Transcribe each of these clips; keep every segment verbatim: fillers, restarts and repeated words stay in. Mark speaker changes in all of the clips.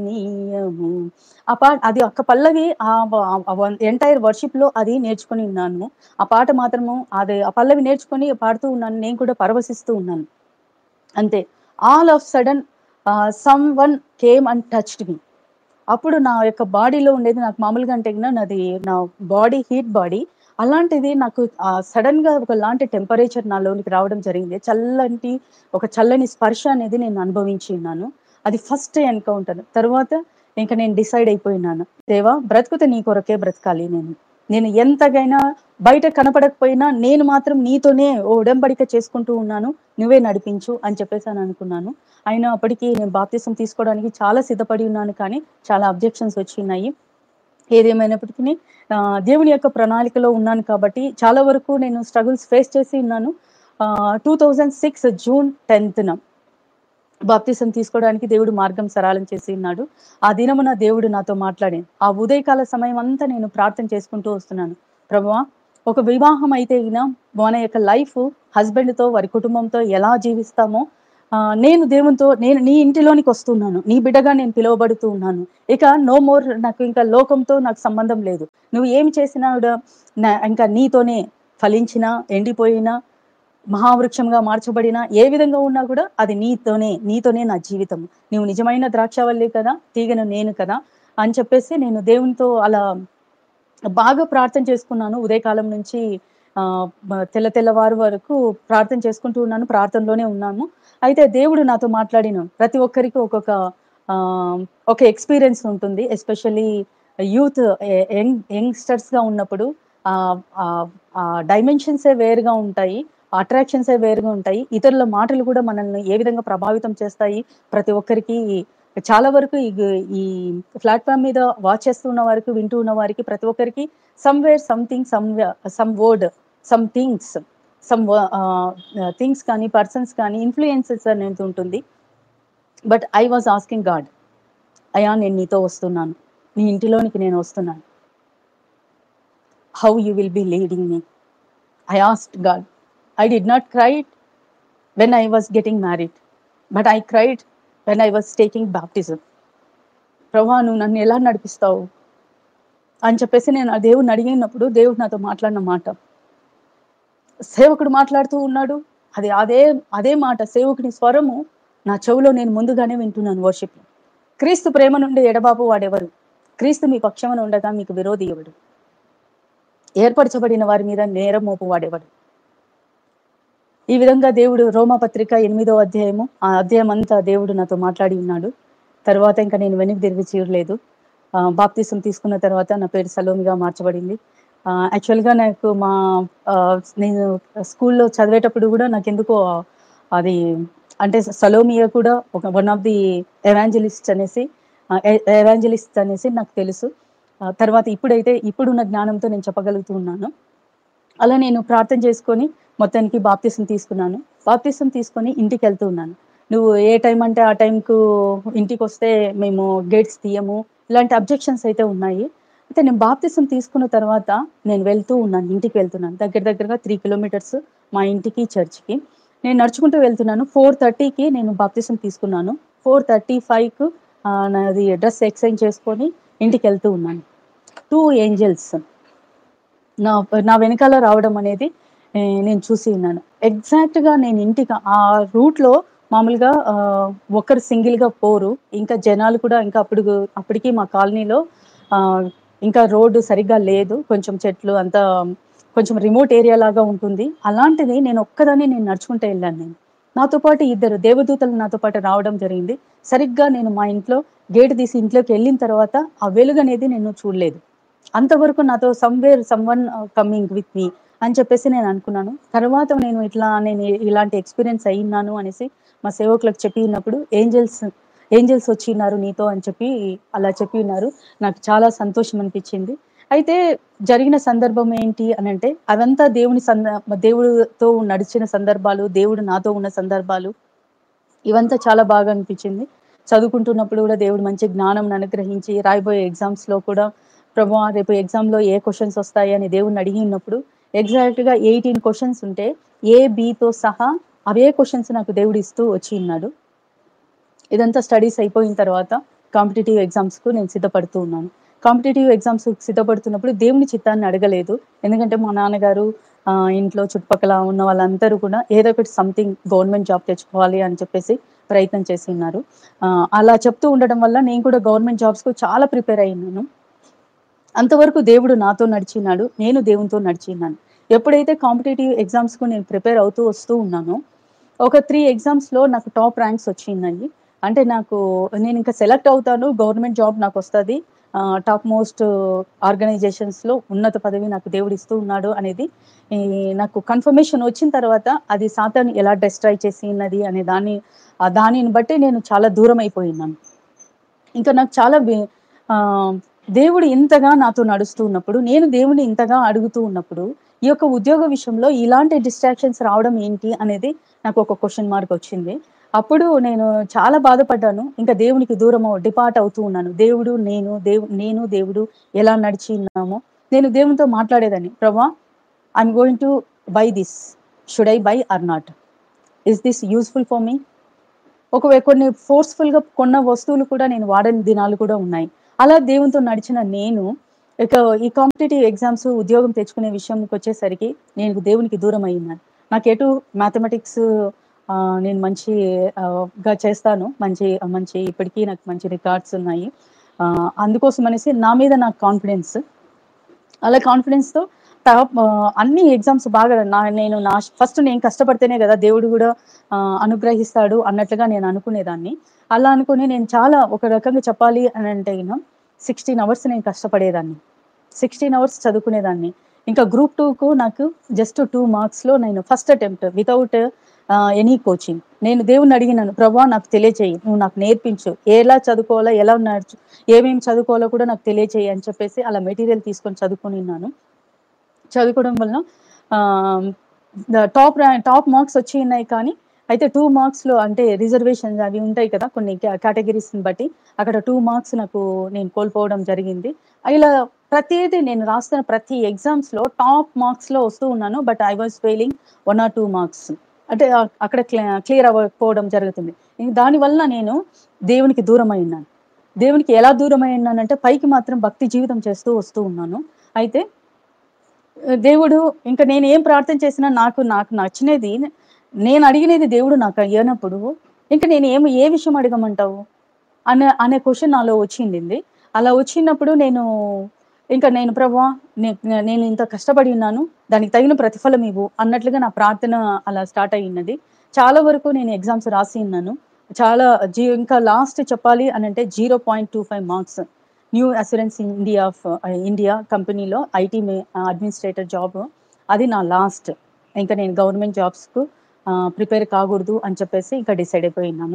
Speaker 1: నీయము. ఆ పాట అది ఒక్క పల్లవి ఆహ్, ఎంటైర్ వర్షిప్‌లో అది నేర్చుకొని ఉన్నాను. ఆ పాట మాత్రము అది ఆ పల్లవి నేర్చుకొని పాడుతూ ఉన్నాను. నేను కూడా పరవశిస్తూ ఉన్నాను. అంతే. ఆల్ ఆఫ్ సడెన్ ఆహ్, సమ్‌వన్ కేమ్ అండ్ టచ్డ్ మీ. అప్పుడు నా యొక్క బాడీలో ఉండేది నాకు మామూలుగా అంటే గిన నాది నా బాడీ హీట్ బాడీ. అలాంటిది నాకు ఆహ్, సడెన్‌గా ఒకలాంటి టెంపరేచర్ నాలోనికి రావడం జరిగింది. చల్లంటి ఒక చల్లని స్పర్శ అనేది నేను అనుభవించి ఉన్నాను. అది ఫస్ట్ ఎన్‌కౌంటర్. తరువాత ఇంక నేను డిసైడ్ అయిపోయినాను. దేవా! బ్రతుకుతే నీ కొరకే బ్రతకాలి నేను. నేను ఎంతగైనా బయట కనపడకపోయినా నేను మాత్రం నీతోనే ఒడంబడిక చేసుకుంటూ ఉన్నాను. నువ్వే నడిపించు అని చెప్పేసని అనుకున్నాను. అయినా అప్పటికి నేను బాప్తిసం తీసుకోవడానికి చాలా సిద్ధపడి ఉన్నాను కానీ చాలా అబ్జెక్షన్స్ వచ్చినాయి. ఏదేమైనప్పటికిని ఆహ్, దేవుని యొక్క ప్రణాళికలో ఉన్నాను కాబట్టి చాలా వరకు నేను స్ట్రగుల్స్ ఫేస్ చేసి ఉన్నాను. ఆహ్, రెండు వేల ఆరు జూన్ పదిన బాప్తిసం తీసుకోవడానికి దేవుడు మార్గం సరళం చేసి ఉన్నాడు. ఆ దినమున దేవుడు నాతో మాట్లాడాను. ఆ ఉదయకాల సమయమంతా నేను ప్రార్థన చేసుకుంటూ వస్తున్నాను. ప్రభువా! ఒక వివాహం అయితే గిన మన యొక్క లైఫ్ హస్బెండ్‌తో, వారి కుటుంబంతో ఎలా జీవిస్తామో ఆహ్, నేను దేవునితో నేను నీ ఇంటిలోనికొస్తున్నాను. నీ బిడ్డగా నేను పిలువబడుతూ ఉన్నాను. ఇక నో మోర్ నాకు ఇంకా లోకంతో నాకు సంబంధం లేదు. నువ్వు ఏమి చేసినా కూడా న ఇంకా నీతోనే ఫలించినా, ఎండిపోయినా మహావృక్షంగా మార్చబడిన ఏ విధంగా ఉన్నా కూడా అది నీతోనే, నీతోనే నా జీవితం. నీవు నిజమైన ద్రాక్షావల్లి కదా! తీగను నేను కదా! అని చెప్పేసి నేను దేవునితో అలా బాగా ప్రార్థన చేసుకున్నాను. ఉదయకాలం నుంచి ఆహ్, బ తెల్ల తెల్లవారు వరకు ప్రార్థన చేసుకుంటూ ఉన్నాను. ప్రార్థనలోనే ఉన్నాము. అయితే దేవుడు నాతో మాట్లాడిన ప్రతి ఒక్కరికి ఒక్కొక్క ఆహ్, ఒక ఎక్స్‌పీరియన్స్ ఉంటుంది. ఎస్పెషల్లీ యూత్ ఎ యంగ్ యంగ్‌స్టర్స్‌గా ఉన్నప్పుడు ఆహ్, ఆహ్, ఆ డైమెన్షన్సే వేరుగా ఉంటాయి. అట్రాక్షన్సే వేరుగా ఉంటాయి. ఇతరుల మాటలు కూడా మనల్ని ఏ విధంగా ప్రభావితం చేస్తాయి. ప్రతి ఒక్కరికి చాలా వరకు ఇగ్ ఈ ప్లాట్‌ఫార్మ్ మీద వాచ్ చేస్తున్న వారికి, వింటూ ఉన్న వారికి ప్రతి ఒక్కరికి somewhere something someway some word, some things, some వ ఆహ్, థింగ్స్ కానీ, పర్సన్స్ కానీ ఇన్‌ఫ్లుయెన్సెస్ అనేది ఉంటుంది. But I was asking God, అయ్యా! నేను నీతో వస్తున్నాను. నీ ఇంటిలోనికి నేను వస్తున్నాను. How you will be leading me? I asked God. I did not cry when I was getting married, but I cried when I was taking baptism. ప్రభువా నువ్వు నన్ను ఎలా నడిపిస్తావు అని చెప్పేసి నేను ఆ దేవుడిని అడిగినప్పుడు దేవుడు నాతో మాట్లాడిన మాట, సేవకుడు మాట్లాడుతూ ఉన్నాడు. అది అదే అదే మాట సేవకుని స్వరము నా చెవులో నేను ముందుగానే వింటున్నాను వర్షిప్‌లో. క్రీస్తు ప్రేమ నుండి ఎడబాపు వాడెవరు? క్రీస్తు మీ పక్షమున ఉండగా మీకు విరోధి ఎవడు? ఏర్పరచబడిన వారి మీద నేరం మోపువాడెవడు? ఈ విధంగా దేవుడు రోమాపత్రిక ఎనిమిదో అధ్యాయము ఆ అధ్యాయం అంతా దేవుడు నాతో మాట్లాడి ఉన్నాడు. తర్వాత ఇంకా నేను వెనక్కి తిరిగి చూడలేదు. ఆహ్, బాప్తిసం తీసుకున్న తర్వాత నా పేరు సలోమిగా మార్చబడింది. ఆహ్, యాక్చువల్‌గా నాకు మా ఆహ్, నేను స్కూల్‌లో చదివేటప్పుడు కూడా నాకెందుకో అది అంటే సలోమియా కూడా ఒక వన్ ఆఫ్ ది ఎవాంజలిస్ట్ అనేసి ఆహ్, ఎ ఎవాంజలిస్ట్ అనేసి నాకు తెలుసు. ఆహ్, తర్వాత ఇప్పుడైతే ఇప్పుడున్న జ్ఞానంతో నేను చెప్పగలుగుతూ ఉన్నాను. అలా నేను ప్రార్థన చేసుకొని మొత్తానికి బాప్తిసం తీసుకున్నాను. బాప్తిసం తీసుకొని ఇంటికెళ్తూ ఉన్నాను. నువ్వు ఏ టైం అంటే ఆ టైంకు ఇంటికొస్తే మేము గేట్స్ తీయము. ఇలాంటి అబ్జెక్షన్స్ అయితే ఉన్నాయి. అయితే నేను బాప్తిసం తీసుకున్న తర్వాత నేను వెళ్తూ ఉన్నాను. ఇంటికి వెళ్తున్నాను. దగ్గర దగ్గరగా మూడు కిలోమీటర్స్ మా ఇంటికి, చర్చ్‌కి. నేను నడుచుకుంటూ వెళ్తున్నాను. 4:30కి నేను బాప్తిసం తీసుకున్నాను. 4:35కు ఆహ్, నాది డ్రెస్ ఎక్స్‌చేంజ్ చేసుకొని ఇంటికెళ్తూ ఉన్నాను. రెండు ఏంజెల్స్ నా నా వెనకాల రావడం అనేది ఆహ్, నేను చూసి ఉన్నాను. ఎగ్జాక్ట్‌గా నేను ఇంటికి ఆ రూట్‌లో మామూలుగా ఆహ్, ఒకరు సింగిల్‌గా పోరు. ఇంకా జనాలు కూడా ఇంకా అప్పుడు అప్పటికి మా కాలనీలో ఆహ్, ఇంకా రోడ్డు సరిగ్గా లేదు. కొంచెం చెట్లు అంతా కొంచెం రిమోట్ ఏరియా లాగా ఉంటుంది. అలాంటిది నేను ఒక్కదాన్నే నేను నడుచుకుంటూ ఎళ్ళాను నేను. నాతో పాటు ఇద్దరు దేవదూతలు నాతో పాటు రావడం జరిగింది. సరిగ్గా నేను మా ఇంట్లో గేట్ తీసి ఇంట్లోకెళ్ళిన తర్వాత ఆ వెలుగనేది నేను చూడలేదు. అంతవరకు నాతో సమ్‌వేర్ సమ్‌వన్ ఆహ్, కమింగ్ విత్ మీ అని చెప్పేసి నేను అనుకున్నాను. తర్వాత నేను ఇట్లా నేను ఇలాంటి ఎక్స్‌పీరియన్స్ అయ్యున్నాను అనేసి మా సేవకులకు చెప్పినప్పుడు ఏంజెల్స్ ఏంజెల్స్ వచ్చిన్నారు నీతో అని చెప్పి అలా చెప్పి ఉన్నారు. నాకు చాలా సంతోషం అనిపించింది. అయితే జరిగిన సందర్భం ఏంటి అనంటే అదంతా దేవుని సంద దేవుడితో నడిచిన సందర్భాలు, దేవుడు నాతో ఉన్న సందర్భాలు ఇవంతా చాలా బాగా అనిపించింది. చదువుకుంటున్నప్పుడు కూడా దేవుడు మంచి జ్ఞానంని అనుగ్రహించి రాయబోయే ఎగ్జామ్స్‌లో కూడా ప్రభువా రేపు ఎగ్జామ్‌లో ఏ క్వెషన్స్ వస్తాయి అని దేవుడిని అడిగినప్పుడు ఎగ్జాక్ట్‌గా పద్దెనిమిది క్వెషన్స్ ఉంటే ఏ, బితో సహా అవే క్వెషన్స్ నాకు దేవుడు ఇస్తూ వచ్చి ఉన్నాడు. ఇదంతా స్టడీస్ అయిపోయిన తర్వాత కాంపిటీటివ్ ఎగ్జామ్స్‌కు నేను సిద్ధపడుతూ ఉన్నాను. కాంపిటీటివ్ ఎగ్జామ్స్‌కి సిద్ధపడుతున్నప్పుడు దేవుని చిత్తాన్ని అడగలేదు. ఎందుకంటే మా నాన్నగారు ఆహ్, ఇంట్లో చుట్టుపక్కల ఉన్న వాళ్ళందరూ కూడా ఏదో ఒకటి సంథింగ్ గవర్నమెంట్ జాబ్ తెచ్చుకోవాలి అని చెప్పేసి ప్రయత్నం చేసి ఉన్నారు. ఆహ్, అలా చెప్తూ ఉండడం వల్ల నేను కూడా గవర్నమెంట్ జాబ్స్‌కు చాలా ప్రిపేర్ అయ్యున్నాను. అంతవరకు దేవుడు నాతో నడిచినాడు. నేను దేవునితో నడిచిన్నాను. ఎప్పుడైతే కాంపిటీటివ్ ఎగ్జామ్స్‌కు నేను ప్రిపేర్ అవుతూ వస్తూ ఉన్నానో, ఒక మూడు ఎగ్జామ్స్‌లో నాకు టాప్ ర్యాంక్స్ వచ్చినాయి. అంటే నాకు నేనింక సెలెక్ట్ అవుతాను. Government job నాకొస్తది. ఆహ్, టాప్ మోస్ట్ ఆర్గనైజేషన్స్‌లో ఉన్నత పదవి నాకు దేవుడిస్తూ ఉన్నాడు అనేది ఈ నాకు కన్ఫర్మేషన్ వచ్చిన తర్వాత అది సాతాను ఎలా డిస్ట్రాయ్ చేసినది అనే దాన్ని ఆహ్, దానిని బట్టి నేను చాలా దూరమైపోయున్నాను. ఇంకా నాకు చాలా బె ఆహ్, దేవుడు ఇంతగా నాతో నడుస్తూ ఉన్నప్పుడు, నేను దేవుడిని ఇంతగా అడుగుతూ ఉన్నప్పుడు, ఈ యొక్క ఉద్యోగ విషయంలో ఇలాంటి డిస్ట్రాక్షన్స్ రావడం ఏంటి అనేది నాకొక క్వెషన్ మార్క్ వచ్చింది. అప్పుడు నేను చాలా బాధపడ్డాను. ఇంకా దేవునికి దూరము డిపార్ట్ అవుతూ ఉన్నాను. దేవుడు, నేను, దేవు నేను, దేవుడు ఎలా నడిచి ఉన్నామో, నేను దేవునితో మాట్లాడేదాన్ని. ప్రభా! I'm going to buy this. Should I by are not? Is this useful for me? ఒకవే కొన్ని ఫోర్స్‌ఫుల్‌గా కొన్న వస్తువులు కూడా నేను వాడని దినాలు కూడా ఉన్నాయి. అలా దేవునితో నడిచిన నేను, ఇక ఈ కాంపిటీటివ్ ఎగ్జామ్స్ ఉద్యోగం తెచ్చుకునే విషయంకొచ్చేసరికి నేను దేవునికి దూరమయ్యున్నాను. నాకెటు మ్యాథమెటిక్స్ ఆహ్, నేను మంచి ఆహ్, గా చేస్తాను. మంచి మంచి ఇప్పటికి నాకు మంచి రికార్డ్స్ ఉన్నాయి. ఆహ్, అందుకోసమనేసి నా మీద నాకు కాన్ఫిడెన్స్. అలా కాన్ఫిడెన్స్‌తో టాప్ ఆహ్, అన్ని ఎగ్జామ్స్ బాగా నా నేను నా ఫస్ట్ నేను కష్టపడితేనే గదా! దేవుడు గూడా ఆహ్, అనుగ్రహిస్తాడు అన్నట్లుగా నేను అనుకునేదాన్ని. అలా అనుకుని నేను చాలా ఒక రకంగా చెప్పాలి అనంటే గిన పదహారు అవర్స్ నేను కష్టపడేదాన్ని. పదహారు అవర్స్ చదువుకునేదాన్ని. ఇంకా గ్రూప్ టూకు నాకు జస్ట్ రెండు మార్క్స్‌లో నేను ఫస్ట్ అటెంప్ట్ వితౌట్ ఆహ్, ఎనీ కోచింగ్. నేను దేవుడిని అడిగినాను. ప్రభా! నాకు తెలియచేయి. నువ్వు నాకు నేర్పించు. ఎలా చదువుకోవాలో, ఎలా నడుచు ఏమేమి చదువుకోవాలో కూడా నాకు తెలియచేయి అని చెప్పేసి అలా మెటీరియల్ తీసుకొని చదువుకొనున్నాను. చదువుకోవడం వలన ఆహ్, ద టాప్ ర్యా టాప్ మార్క్స్ వచ్చియున్నాయి కానీ, అయితే రెండు మార్క్స్‌లో అంటే రిజర్వేషన్స్ అవి ఉంటాయి కదా! కొన్ని కే కేటగరీస్‌ని బట్టి అక్కడ రెండు మార్క్స్ నాకు నేను కోల్పోవడం జరిగింది. ఇలా ప్రతీదీ నేను రాస్తున్న ప్రతి ఎగ్జామ్స్‌లో టాప్ మార్క్స్‌లో వస్తూ ఉన్నాను. బట్ ఐ వాస్ ఫెయిలింగ్ ఒకటి ఆర్ రెండు మార్క్స్. అంటే ఆహ్, అక్కడ క్ల క్లియర్ అవ్వకపోవడం జరుగుతుంది. దానివల్ల నేను దేవునికి దూరమయ్యున్నాను. దేవునికి ఎలా దూరమయ్యున్నానంటే పైకి మాత్రం భక్తి జీవితం చేస్తూ వస్తూ ఉన్నాను. అయితే దేవుడు ఇంక నేనేం ప్రార్థన చేసినా నాకు నాకు నచ్చినది నేను అడిగినది దేవుడు నాకు అయ్యనప్పుడు, ఇంక నేను ఏమి ఏ విషయం అడగమంటావు? అనే అనే క్వెషన్ నాలో వచ్చిండింది. అలా వచ్చినప్పుడు నేను ఇంక నేను ప్రభువా నే నేను ఇంత కష్టపడి ఉన్నాను. దానికి తగిన ప్రతిఫలం ఇవ్వు అన్నట్లుగా నా ప్రార్థన అలా స్టార్ట్ అయ్యున్నది. చాలా వరకు నేను ఎగ్జామ్స్ రాసి ఉన్నాను. చాలా జీ ఇంకా లాస్ట్ చెప్పాలి అనంటే zero point two five marks. New assurance India of India కంపెనీలో ఐటీ మే అడ్మినిస్ట్రేటర్ జాబ్. అది నా లాస్ట్. ఇంక నేను గవర్నమెంట్ జాబ్స్‌కు ఆహ్, ప్రిపేర్ కాకూడదు అని చెప్పేసి ఇంకా డిసైడ్ అయిపోయున్నాను.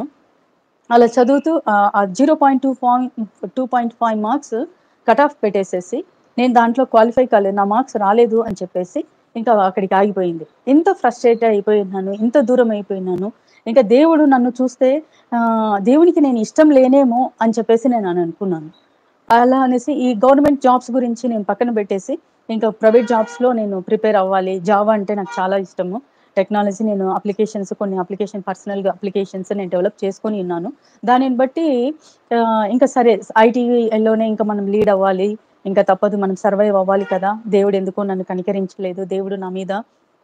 Speaker 1: అలా చదువుతూ ఆహ్, ఆ zero point two point two point five marks cut off పెట్టేసేసి, నేను దాంట్లో క్వాలిఫై కాలేదు. నా మార్క్స్ రాలేదు అని చెప్పేసి, ఇంకా అక్కడికి ఆగిపోయింది. ఇంత ఫ్రస్ట్రేట్ అయిపోయున్నాను. ఇంత దూరం అయిపోయినాను. ఇంక దేవుడు నన్ను చూస్తే ఆహ్, దేవునికి నేను ఇష్టం లేనేమో అని చెప్పేసి నేను అని అనుకున్నాను. అలా అనేసి ఈ గవర్నమెంట్ జాబ్స్ గురించి నేను పక్కన పెట్టేసి, ఇంకా ప్రైవేట్ జాబ్స్‌లో నేను ప్రిపేర్ అవ్వాలి. జావా అంటే నాకు చాలా ఇష్టము. టెక్నాలజీ నేను అప్లికేషన్స్ కొన్ని అప్లికేషన్ పర్సనల్‌గా అప్లికేషన్స్ నేను డెవలప్ చేసుకొని ఉన్నాను. దానిని బట్టి ఆహ్, ఇంకా సరే ఐటీలోనే ఇంకా మనం లీడ్ అవ్వాలి. ఇంకా తప్పదు మనం సర్వైవ్ అవ్వాలి కదా! దేవుడు ఎందుకో నన్ను కనికరించలేదు. దేవుడు నా మీద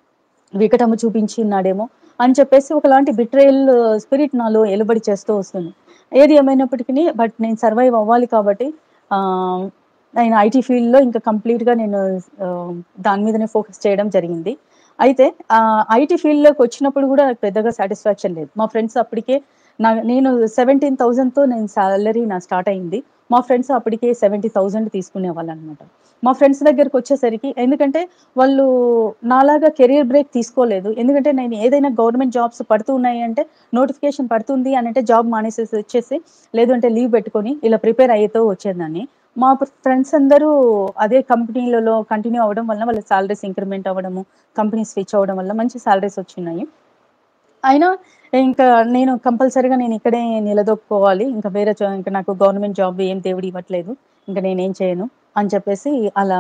Speaker 1: వికటము చూపించి ఉన్నాడేమో అని చెప్పేసి ఒకలాంటి బిట్రేయల్ స్పిరిట్ నాలో ఎలుబడి చేస్తూ వస్తుంది. ఏది ఏమైనప్పటికిని బట్ నేను సర్వైవ్ అవ్వాలి కాబట్టి ఆహ్, నేను ఐటీ ఫీల్డ్‌లో ఇంకా కంప్లీట్‌గా నేను ఆహ్, దాని మీదనే ఫోకస్ చేయడం జరిగింది. అయితే ఆహ్, ఐటీ ఫీల్డ్‌లోకొచ్చినప్పుడు గూడా నాకు పెద్దగా సాటిస్ఫాక్షన్ లేదు. మా ఫ్రెండ్స్ అప్పటికే నా నేను పదిహేడు వేలతో నేను సాలరీ నా స్టార్ట్ అయింది. మా ఫ్రెండ్స్ అప్పటికే డెబ్బై వేలు తీసుకునేవాళ్ళనమాట. మా ఫ్రెండ్స్ దగ్గరకొచ్చేసరికి ఎందుకంటే వాళ్ళు నాలాగా కెరియర్ బ్రేక్ తీసుకోలేదు. ఎందుకంటే నేను ఏదైనా గవర్నమెంట్ జాబ్స్ పడుతూ ఉన్నాయి అంటే నోటిఫికేషన్ పడుతుంది అనంటే జాబ్ మానేసేసి వచ్చేసి, లేదు అంటే లీవ్ పెట్టుకొని ఇలా ప్రిపేర్ అయ్యేతో వచ్చేదాన్ని. మా ఫ్రెండ్స్ అందరూ అదే కంపెనీలలో కంటిన్యూ అవ్వడం వలన వాళ్ళ సాలరీస్ ఇంక్రిమెంట్ అవ్వడము, కంపెనీ స్విచ్ అవ్వడం వల్ల మంచి సాలరీస్ వచ్చినాయి. అయినా ఇంకా నేను కంపల్సరీగా నేను ఇక్కడే నిలదొక్కుకోవాలి. ఇంకా వేరే చో ఇంక నాకు గవర్నమెంట్ జాబ్ ఏం దేవుడు ఇవ్వట్లేదు. ఇంక నేనేం చేయను అని చెప్పేసి అలా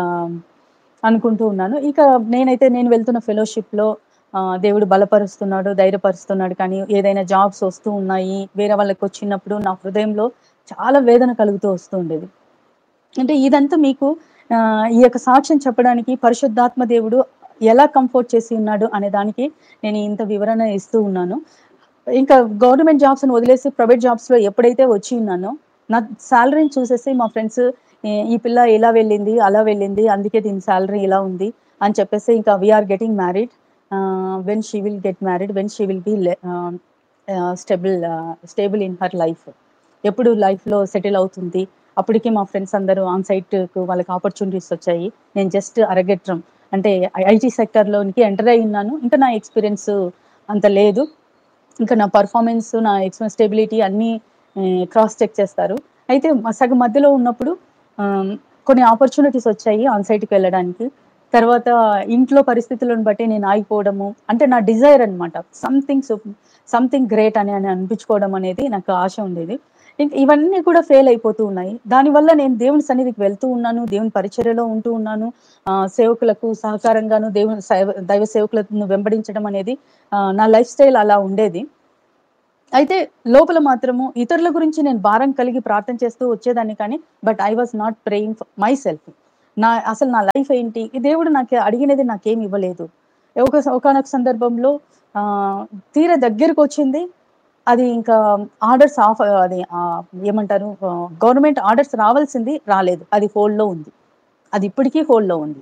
Speaker 1: అనుకుంటూ ఉన్నాను. ఇక నేనైతే నేను వెళ్తున్న ఫెలోషిప్‌లో ఆహ్, దేవుడు బలపరుస్తున్నాడు, ధైర్యపరుస్తున్నాడు. కానీ ఏదైనా జాబ్స్ వస్తూ ఉన్నాయి. వేరే వాళ్ళకొచ్చినప్పుడు నా హృదయంలో చాలా వేదన కలుగుతూ వస్తూ ఉండేది. అంటే ఇదంతా మీకు ఆహ్, ఈ యొక్క సాక్ష్యం చెప్పడానికి పరిశుద్ధాత్మ దేవుడు ఎలా కంఫర్ట్ చేసి ఉన్నాడు అనే దానికి నేను ఇంత వివరణ ఇస్తూ ఉన్నాను. ఇంకా గవర్నమెంట్ జాబ్స్‌ని వదిలేసి ప్రైవేట్ జాబ్స్‌లో ఎప్పుడైతే వచ్చి ఉన్నానో, నా సాలరీని చూసేసి మా ఫ్రెండ్స్ "ఈ ఈ పిల్ల ఇలా వెళ్ళింది, అలా వెళ్ళింది. అందుకే దీని సాలరీ ఇలా ఉంది" అని చెప్పేసి ఇంకా వి ఆర్ గెట్టింగ్ మ్యారీడ్. ఆహ్, when she will get married, when she will be లే ఆహ్, ఆహ్, స్టెబుల్ ఆహ్, స్టేబుల్ ఇన్ హర్ లైఫ్. ఎప్పుడు లైఫ్‌లో సెటిల్ అవుతుంది. అప్పటికి మా ఫ్రెండ్స్ అందరూ ఆన్ సైట్‌కు వాళ్ళకి ఆపర్చునిటీస్ వచ్చాయి. నేను జస్ట్ అరగెట్రం అంటే ఐ ఐటీ సెక్టార్‌లోనికి ఎంటర్ అయ్యున్నాను. ఇంకా నా ఎక్స్‌పీరియన్స్ అంత లేదు. ఇంకా నా పర్ఫార్మెన్స్, నా ఎక్స్ స్టెబిలిటీ అన్నీ ఆహ్, క్రాస్ చెక్ చేస్తారు. అయితే మ సగం మధ్యలో ఉన్నప్పుడు ఆహ్, కొన్ని ఆపర్చునిటీస్ వచ్చాయి ఆన్ సైట్‌కి వెళ్ళడానికి. తర్వాత ఇంట్లో పరిస్థితులను బట్టి నేను ఆగిపోవడము. అంటే నా డిజైర్ అన్నమాట. సంథింగ్ సు సంథింగ్ గ్రేట్ అని అని అనిపించుకోవడం అనేది నాకు ఆశ ఉండేది. ఇంక ఇవన్నీ కూడా ఫెయిల్ అయిపోతూ ఉన్నాయి. దానివల్ల నేను దేవుని సన్నిధికి వెళ్తూ ఉన్నాను. దేవుని పరిచర్యలో ఉంటూ ఉన్నాను. ఆహ్, సేవకులకు సహకారంగాను దేవుని సైవ దైవ సేవకులను వెంబడించడం అనేది ఆహ్, నా లైఫ్ స్టైల్ అలా ఉండేది. అయితే లోపల మాత్రము ఇతరుల గురించి నేను భారం కలిగి ప్రార్థన చేస్తూ వచ్చేదాన్ని కానీ, but I was not praying for my self. నా అసలు నా లైఫ్ ఏంటి? ఈ దేవుడు నాకు అడిగినది నాకేమి ఇవ్వలేదు. ఒక స ఒకానొక సందర్భంలో ఆహ్, తీరా దగ్గరకొచ్చింది. అది ఇంకా ఆర్డర్స్ ఆఫ్ అది ఆహ్, ఏమంటారు ఆహ్, గవర్నమెంట్ ఆర్డర్స్ రావాల్సింది రాలేదు. అది హోల్డ్‌లో ఉంది. అది ఇప్పటికీ హోల్డ్‌లో ఉంది.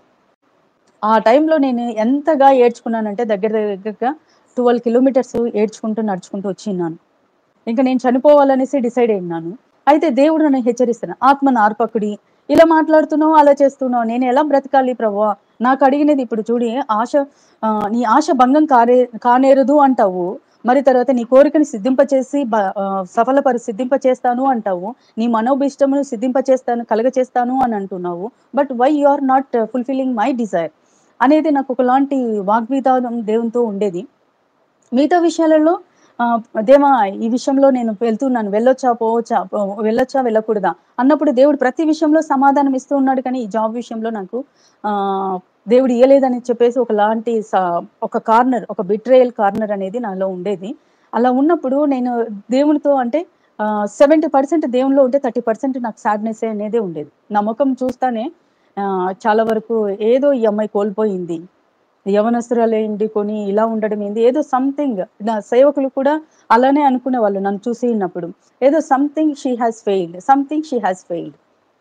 Speaker 1: ఆ టైంలో నేను ఎంతగా ఏడ్చుకున్నానంటే దగ్గర దగ్గరగా పన్నెండు కిలోమీటర్స్ ఏడ్చుకుంటూ, నడుచుకుంటూ వచ్చిన్నాను. ఇంక నేను చనిపోవాలనేసి డిసైడ్ అయ్యున్నాను. అయితే దేవుడు నన్ను హెచ్చరిస్తున్న, "ఆత్మ నార్పకుడి, ఇలా మాట్లాడుతున్నావు, అలా చేస్తున్నావు. నేను ఎలా బ్రతకాలి ప్రభువా? నాకు అడిగినది ఇప్పుడు చూడు ఆశ ఆహ్, నీ ఆశ భంగం కారే కానేరదు అంటావు. మరి తర్వాత నీ కోరికని సిద్ధింపచేసి బ ఆహ్, సఫలపరి సిద్ధింపచేస్తాను అంటావు. నీ మనోభీష్టమును సిద్ధింపచేస్తాను, కలగచేస్తాను అని అంటున్నావు. But why you are not fulfilling my Dzire" అనేది నాకు ఒకలాంటి వాగ్వివాదం దేవునితో ఉండేది. మిగతా విషయాలలో ఆహ్, దేవా ఈ విషయంలో నేను వెళ్తున్నాను. వెళ్ళొచ్చా? పోవచ్చా? పో వెళ్ళొచ్చా? వెళ్ళకూడదా? అన్నప్పుడు దేవుడు ప్రతి విషయంలో సమాధానం ఇస్తూ ఉన్నాడు కానీ, ఈ జాబ్ విషయంలో నాకు ఆహ్, దేవుడు ఇయ్యలేదని చెప్పేసి ఒకలాంటి స ఒక కార్నర్, ఒక బిట్రేయల్ కార్నర్ అనేది నాలో ఉండేది. అలా ఉన్నప్పుడు నేను దేవునితో అంటే ఆహ్, డెబ్బై శాతం దేవునిలో ఉంటే ముప్పై శాతం నాకు సాడ్‌నెస్ అనేదే ఉండేది. నా ముఖం చూస్తానే ఆహ్, చాలా వరకు ఏదో ఈ అమ్మాయి కోల్పోయింది. యవ్వనస్తురాలయుండి ఇలా ఉండడం ఏంది? ఏదో సంథింగ్ నా సేవకులు కూడా అలానే అనుకునేవాళ్ళు నన్ను చూసినప్పుడు. ఏదో something she has failed. Something she has failed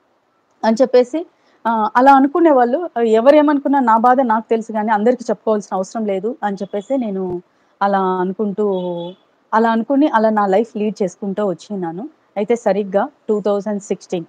Speaker 1: అని చెప్పేసి ఆహ్, అలా అనుకునేవాళ్ళు. ఎవరేమనుకున్నా నా బాధ నాకు తెలుసు గానీ అందరికి చెప్పుకోవాల్సిన అవసరం లేదు అని చెప్పేసి నేను అలా అనుకుంటూ అలా అనుకుని అలా నా లైఫ్ లీడ్ చేసుకుంటూ వచ్చిన్నాను. అయితే సరిగ్గా రెండు వేల పదహారు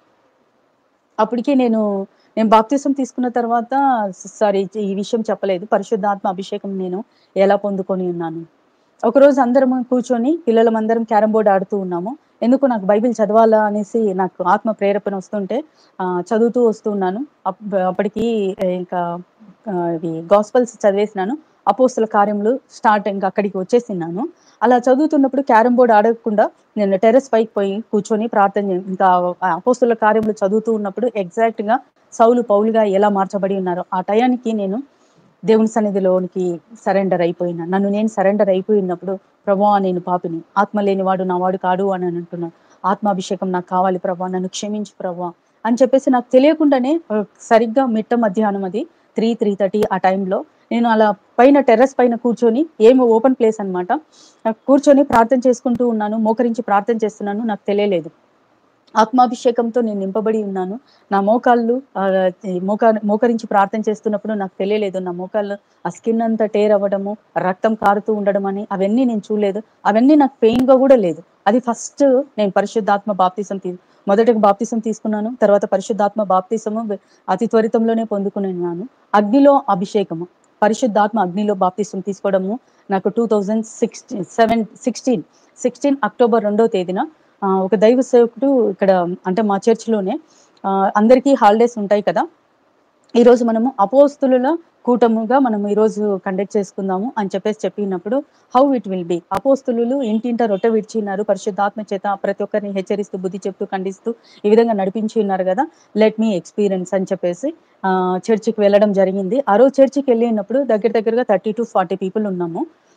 Speaker 1: అప్పటికి నేను, నేను బాప్తిసం తీసుకున్న తర్వాత స సారీ ఈ విషయం చెప్పలేదు. పరిశుద్ధాత్మ అభిషేకం నేను ఎలా పొందుకొని ఉన్నాను. ఒకరోజు అందరము కూర్చొని పిల్లలమందరం క్యారమ్ బోర్డ్ ఆడుతూ ఉన్నాము. ఎందుకో నాకు బైబిల్ చదవాలా అనేసి నాకు ఆత్మ ప్రేరేపణ వస్తుంటే ఆహ్, చదువుతూ వస్తూ ఉన్నాను. అప్ అప్పటికి ఇంకా ఆహ్, ఇవి గాస్పెల్స్ చదివేసినాను. అపోస్తల కార్యములు స్టార్ట్ ఇంక అక్కడికి వచ్చేసిన్నాను. అలా చదువుతున్నప్పుడు క్యారమ్ బోర్డ్ ఆడకుండా నేను టెర్రస్ పైకి పోయి కూర్చొని ప్రార్థన చే ఇంకా అపోస్తల కార్యములు చదువుతూ ఉన్నప్పుడు ఎగ్జాక్ట్‌గా సౌలు పౌలుగా ఎలా మార్చబడి ఉన్నారో ఆ టయానికి నేను దేవుని సన్నిధిలోనికి సరెండర్ అయిపోయినా. నన్ను నేను సరెండర్ అయిపోయినప్పుడు ప్రభువా నేను పాపిని. ఆత్మ లేనివాడు నా వాడు కాడు అని అంటున్నాను. ఆత్మాభిషేకం నాకు కావాలి ప్రభువా. నన్ను క్షమించు ప్రభువా అని చెప్పేసి నాకు తెలియకుండానే ఆహ్, సరిగ్గా మిట్ట మధ్యాహ్నం అది మూడు, మూడున్నర ఆ టైంలో నేను అలా పైన టెర్రస్ పైన కూర్చొని ఏమో ఓపెన్ ప్లేస్ అన్నమాట. ఆహ్, కూర్చొని ప్రార్థన చేసుకుంటూ ఉన్నాను. మోకరించి ప్రార్థన చేస్తున్నాను. నాకు తెలియలేదు. ఆత్మాభిషేకంతో నేను నింపబడి ఉన్నాను. నా మోకాళ్ళు ఆహ్, ఈ మోకా మోకరించి ప్రార్థన చేస్తున్నప్పుడు నాకు తెలియలేదు. నా మోకాళ్ళు ఆ స్కిన్ అంతా టేర్ అవ్వడము, రక్తం కారుతూ ఉండడం అని అవన్నీ నేను చూడలేదు. అవన్నీ నాకు పెయిన్‌గా గూడా లేదు. అది ఫస్ట్ నేను పరిశుద్ధాత్మ బాప్తిసం తీ మొదటగా బాప్తిసం తీసుకున్నాను. తర్వాత పరిశుద్ధాత్మ బాప్తిసము వె అతి త్వరితంలోనే పొందుకునున్నాను. అగ్నిలో అభిషేకము. పరిశుద్ధాత్మ అగ్నిలో బాప్తిసం తీసుకోవడము నాకు రెండు వేల సిక్స్ సెవెన్ పదహారు, పదహారు అక్టోబర్ రెండో తేదీన ఆహ్, ఒక దైవ సేవకుడు ఇక్కడ అంటే మా చర్చ్‌లోనే ఆహ్, అందరికీ హాలిడేస్ ఉంటాయి కదా! ఈరోజు మనము అపోస్తులుల కూటముగా మనం ఈరోజు కండక్ట్ చేసుకుందాము అని చెప్పేసి చెప్పినప్పుడు హౌ ఇట్ విల్ బి అపోస్తులులు ఇంటింట రొట్టె విడిచిన్నారు పరిశుద్ధాత్మ చేత ప్రతి ఒక్కరిని హెచ్చరిస్తూ బుద్ధి చెప్తూ ఖండిస్తూ ఈ విధంగా నడిపించి ఉన్నారు కదా లెట్ మీ ఎక్స్పీరియన్స్ అని చెప్పేసి చర్చికి వెళ్ళడం జరిగింది. ఆ రోజు చర్చికి వెళ్ళినప్పుడు దగ్గర దగ్గరగా థర్టీ టు ఫార్టీ పీపుల్ ఉన్నాము.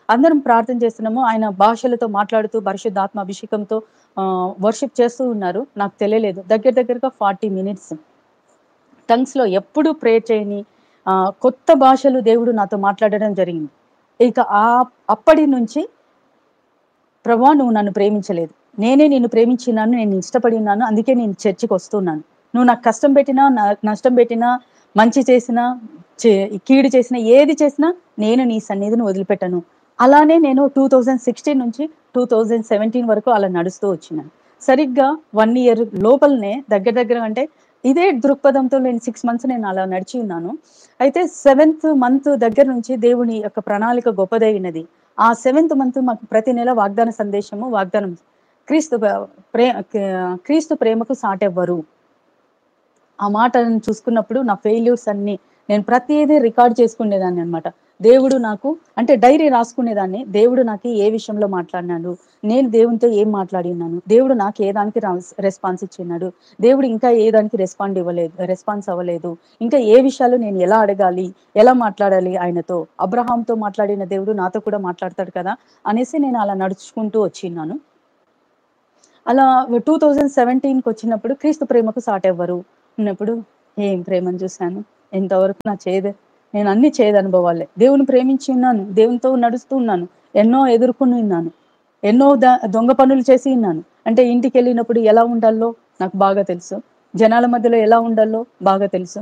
Speaker 1: అందరం ప్రార్థన చేస్తున్నాము. ఆయన భాషలతో మాట్లాడుతూ పరిశుద్ధాత్మ అభిషేకంతో ఆహ్, వర్షిప్ చేస్తూ ఉన్నారు. నాకు తెలియలేదు. దగ్గర దగ్గరగా నలభై మినిట్స్ టంగ్స్‌లో ఎప్పుడు ప్రేయర్ చేయని ఆహ్, కొత్త భాషలు దేవుడు నాతో మాట్లాడడం జరిగింది. ఇక ఆహ్, అప్పటి నుంచి ప్రభువా నువ్వు నన్ను ప్రేమించలేదు. నేనే నిన్ను ప్రేమించినాను. నేను ఇష్టపడి ఉన్నాను. అందుకే నేను చర్చికొస్తున్నాను. నువ్వు నాకు కష్టం పెట్టినా, నా నష్టం పెట్టినా, మంచి చేసినా, చే కీడు చేసినా, ఏది చేసినా నేను నీ సన్నిధిని వదిలిపెట్టను. అలానే నేను రెండు వేల పదహారు నుంచి రెండు వేల పదిహేడు వరకు అలా నడుస్తూ వచ్చినాను. సరిగ్గా ఒక ఇయర్ లోపలనే దగ్గర దగ్గర అంటే ఇదే దృక్పథంతో నేను ఆరు మంత్స్ నేను అలా నడిచి ఉన్నాను. అయితే సెవెంత్ మంత్ దగ్గర నుంచి దేవుని యొక్క ప్రణాళిక గొప్పదైనది. ఆ సెవెంత్ మంత్ మాకు ప్రతి నెల వాగ్దాన సందేశము వాగ్దానం క్రీస్తు ప ప్రే క్రీస్తు ప్రేమకు సాటెవ్వరు. ఆ మాటలను చూసుకున్నప్పుడు నా ఫెయిల్యూర్స్ అన్నీ నేను ప్రతీదీ రికార్డ్ చేసుకునేదాన్ని అన్నమాట. దేవుడు నాకు అంటే డైరీ రాసుకునేదాన్ని. దేవుడు నాకు ఏ విషయంలో మాట్లాడినాడు, నేను దేవునితో ఏం మాట్లాడి ఉన్నాను, దేవుడు నాకు ఏ దానికి రాస్ రెస్పాన్స్ ఇచ్చినాడు, దేవుడు ఇంకా ఏ దానికి రెస్పాండ్ ఇవ్వలేదు రెస్పాన్స్ అవ్వలేదు, ఇంకా ఏ విషయాలు నేను ఎలా అడగాలి, ఎలా మాట్లాడాలి ఆయనతో. అబ్రహాంతో మాట్లాడిన దేవుడు నాతో కూడా మాట్లాడతాడు కదా అనేసి నేను అలా నడుచుకుంటూ వచ్చిన్నాను. అలా రెండు వేల పదిహేడుకి వచ్చినప్పుడు క్రీస్తు ప్రేమకు సాటెవ్వరు ఉన్నప్పుడు ఏం ప్రేమను చూశాను. ఎంతవరకు నా చేదు నేను అన్ని చేదు అనుభవాలే. దేవుని ప్రేమించి ఉన్నాను. దేవునితో నడుస్తూ ఉన్నాను. ఎన్నో ఎదుర్కొని ఉన్నాను. ఎన్నో ద దొంగ పనులు చేసి ఉన్నాను. అంటే ఇంటికెళ్ళినప్పుడు ఎలా ఉండాలో నాకు బాగా తెలుసు. జనాల మధ్యలో ఎలా ఉండాలో బాగా తెలుసు.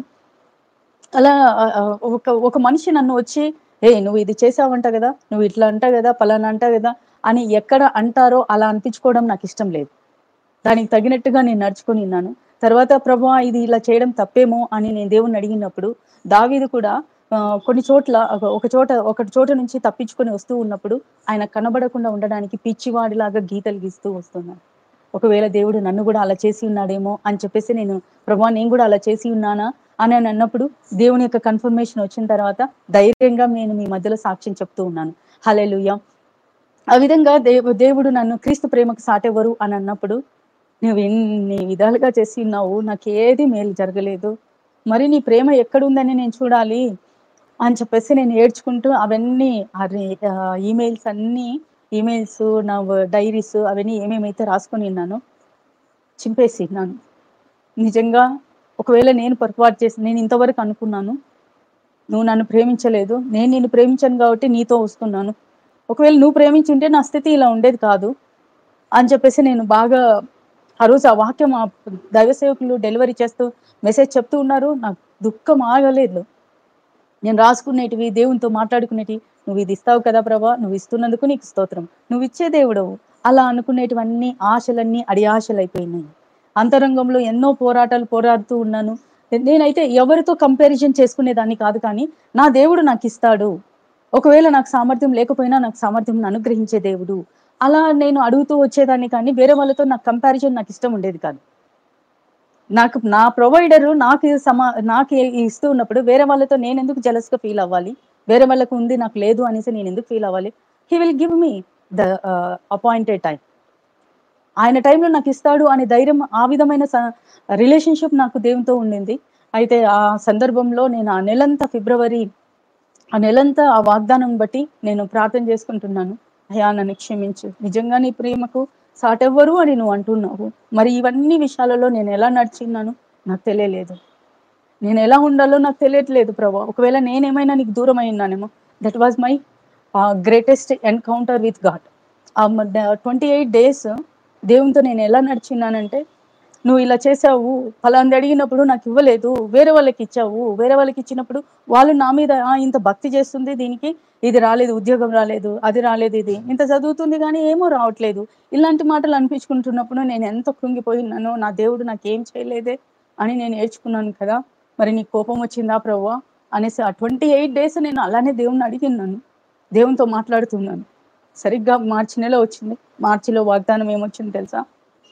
Speaker 1: అలా ఆహ్, ఆహ్, ఒక ఒక మనిషి నన్ను వచ్చి, "ఏయ్! నువ్వు ఇది చేసావంట గదా! నువ్వు ఇట్లా అంట గదా! పలానా అంట గదా!" అని ఎక్కడ అంటారో అలా అనిపించుకోవడం నాకిష్టం లేదు. దానికి తగినట్టుగా నేను నడుచుకొని ఉన్నాను. తర్వాత ప్రభువా ఇది ఇలా చేయడం తప్పేమో అని నేను దేవుణ్ణి అడిగినప్పుడు, దావీదు కూడా ఆహ్, కొన్ని చోట్ల ఒక ఒక చోట ఒక చోట నుంచి తప్పించుకొని వస్తూ ఉన్నప్పుడు, ఆయన కనబడకుండా ఉండడానికి పిచ్చివాడిలాగా గీతలు గీస్తూ వస్తున్నాడు. ఒకవేళ దేవుడు నన్ను గూడా అలా చేసి ఉన్నాడేమో అని చెప్పేసి నేను ప్రభువా నేను గూడా అలా చేసి ఉన్నానా అని అని అన్నప్పుడు, దేవుని యొక్క కన్ఫర్మేషన్ వచ్చిన తర్వాత ధైర్యంగా నేను మీ మధ్యలో సాక్ష్యం చెప్తూ ఉన్నాను. హల్లెలూయా! ఆ విధంగా దేవు దేవుడు నన్ను క్రీస్తు ప్రేమకు సాటెవ్వరు అని అన్నప్పుడు, నువ్వు ఎన్ని విధాలుగా చేసి ఉన్నావు. నాకేది మేలు జరగలేదు. మరి నీ ప్రేమ ఎక్కడుందని నేను చూడాలి అని చెప్పేసి నేను ఏడ్చుకుంటూ అవన్నీ అరే ఆహ్, ఈమెయిల్స్ అన్నీ ఈమెయిల్స్ నా వ డైరీస్ అవన్నీ ఏమేమైతే రాసుకొని ఉన్నానో చింపేసినాను. నిజంగా ఒకవేళ నేను పొరపాటు చేసి నేను ఇంతవరకు అనుకున్నాను. నువ్వు నన్ను ప్రేమించలేదు. నేను నిన్ను ప్రేమించాను కాబట్టి నీతో వస్తున్నాను. ఒకవేళ నువ్వు ప్రేమించుంటే నా స్థితి ఇలా ఉండేది కాదు అని చెప్పేసి నేను బాగా ఆ రోజు ఆ వాక్యం ఆ దైవ సేవకులు డెలివరీ చేస్తూ మెసేజ్ చెప్తూ ఉన్నారు. నాకు దుఃఖం ఆగలేదు. నేను రాసుకునేటివి, దేవునితో మాట్లాడుకునేటివి, "నువ్విది ఇస్తావు కదా ప్రభా! నువ్వు ఇస్తున్నందుకు నీకు స్తోత్రం. నువ్విచ్చే దేవుడవు." అలా అనుకునేటివన్నీ ఆశలన్నీ అడియాశలైపోయినాయి. అంతరంగంలో ఎన్నో పోరాటాలు పోరాడుతూ ఉన్నాను. నేనైతే ఎవరితో కంపారిజన్ చేసుకునేదాన్ని కాదు కానీ, నా దేవుడు నాకిస్తాడు. ఒకవేళ నాకు సామర్థ్యం లేకపోయినా నాకు సామర్థ్యంను అనుగ్రహించే దేవుడు. అలా నేను అడుగుతూ వచ్చేదాన్ని కానీ, వేరే వాళ్ళతో నాకు కంపారిజన్ నాకిష్టం ఉండేది కాదు. నాకు నా ప్రొవైడరు నాకు సమా నాకు ఇస్తూ ఉన్నప్పుడు వేరే వాళ్ళతో నేనెందుకు జెలస్‌గా ఫీల్ అవ్వాలి? వేరే వాళ్ళకి ఉంది నాకు లేదు అనేసి నేనెందుకు ఫీల్ అవ్వాలి? He will give me the ఆహ్, అపాయింటెడ్ టైమ్. ఆయన టైంలో నాకిస్తాడు అనే ధైర్యం ఆ విధమైన స రిలేషన్‌షిప్ నాకు దేవునితో ఉండింది. అయితే ఆ సందర్భంలో నేను ఆ నెలంతా ఫిబ్రవరి ఆ నెలంతా ఆ వాగ్దానం బట్టి నేను ప్రార్థన చేసుకుంటున్నాను. అయ్యా! నన్ను క్షమించు. నిజంగా నీ ప్రేమకు సాటెవ్వరు అని నువ్వు అంటున్నావు. మరి ఇవన్నీ విషయాలలో నేను ఎలా నడిచిన్నానో నాకు తెలియలేదు. నేనెలా ఉండాలో నాకు తెలియట్లేదు ప్రభా! ఒకవేళ నేనేమైనా నీకు దూరమై ఉన్నానేమో. దట్ వాస్ మై ఆహ్, గ్రేటెస్ట్ ఎన్‌కౌంటర్ విత్ గాడ్. ఆహ్, మ డ ఇరవై ఎనిమిది డేస్ దేవునితో నేను ఎలా నడిచిన్నానంటే, నువ్వు ఇలా చేశావు, ఫలాంది అడిగినప్పుడు నాకివ్వలేదు, వేరే వాళ్ళకిచ్చావు. వేరే వాళ్ళకిచ్చినప్పుడు వాళ్ళు నా మీద ఆ! ఇంత భక్తి చేస్తుంది దీనికి, ఇది రాలేదు, ఉద్యోగం రాలేదు, అది రాలేదు ఇది. ఇంత చదువుతుంది గానీ ఏమో రావట్లేదు. ఇలాంటి మాటలు అనిపించుకుంటున్నప్పుడు నేనెంత కృంగిపోయున్నానో, నా దేవుడు నాకేం చేయలేదే అని నేను ఏడ్చుకున్నాను కదా! మరి నీకు కోపం వచ్చిందా ప్రభువా? అనేసి ఆ ఇరవై ఎనిమిది డేస్ నేను అలానే దేవుడిని అడిగిన్నాను. దేవునితో మాట్లాడుతున్నాను. సరిగ్గా మార్చి నెల వచ్చింది. మార్చిలో వాగ్దానం ఏమొచ్చిందో తెలుసా?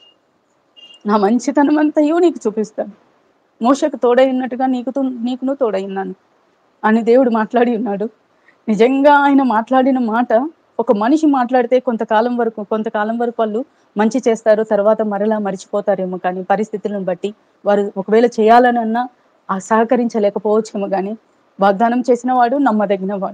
Speaker 1: నా మంచితనమంతయు నీకు చూపిస్తాను. మోషేకు తోడై ఉన్నట్టుగా నీకు తు నీకును తోడై ఉన్నాను అని దేవుడు మాట్లాడి ఉన్నాడు. నిజంగా ఆయన మాట్లాడిన మాట ఒక మనిషి మాట్లాడితే కొంతకాలం వరకు కొంతకాలం వరకు వాళ్ళు మంచి చేస్తారు. తర్వాత మరలా మరిచిపోతారేమో కానీ పరిస్థితులను బట్టి వారు ఒకవేళ చేయాలనన్నా ఆ సహకరించలేకపోవచ్చేమో గానీ వాగ్దానం చేసిన వాడు నమ్మదగిన వాడు.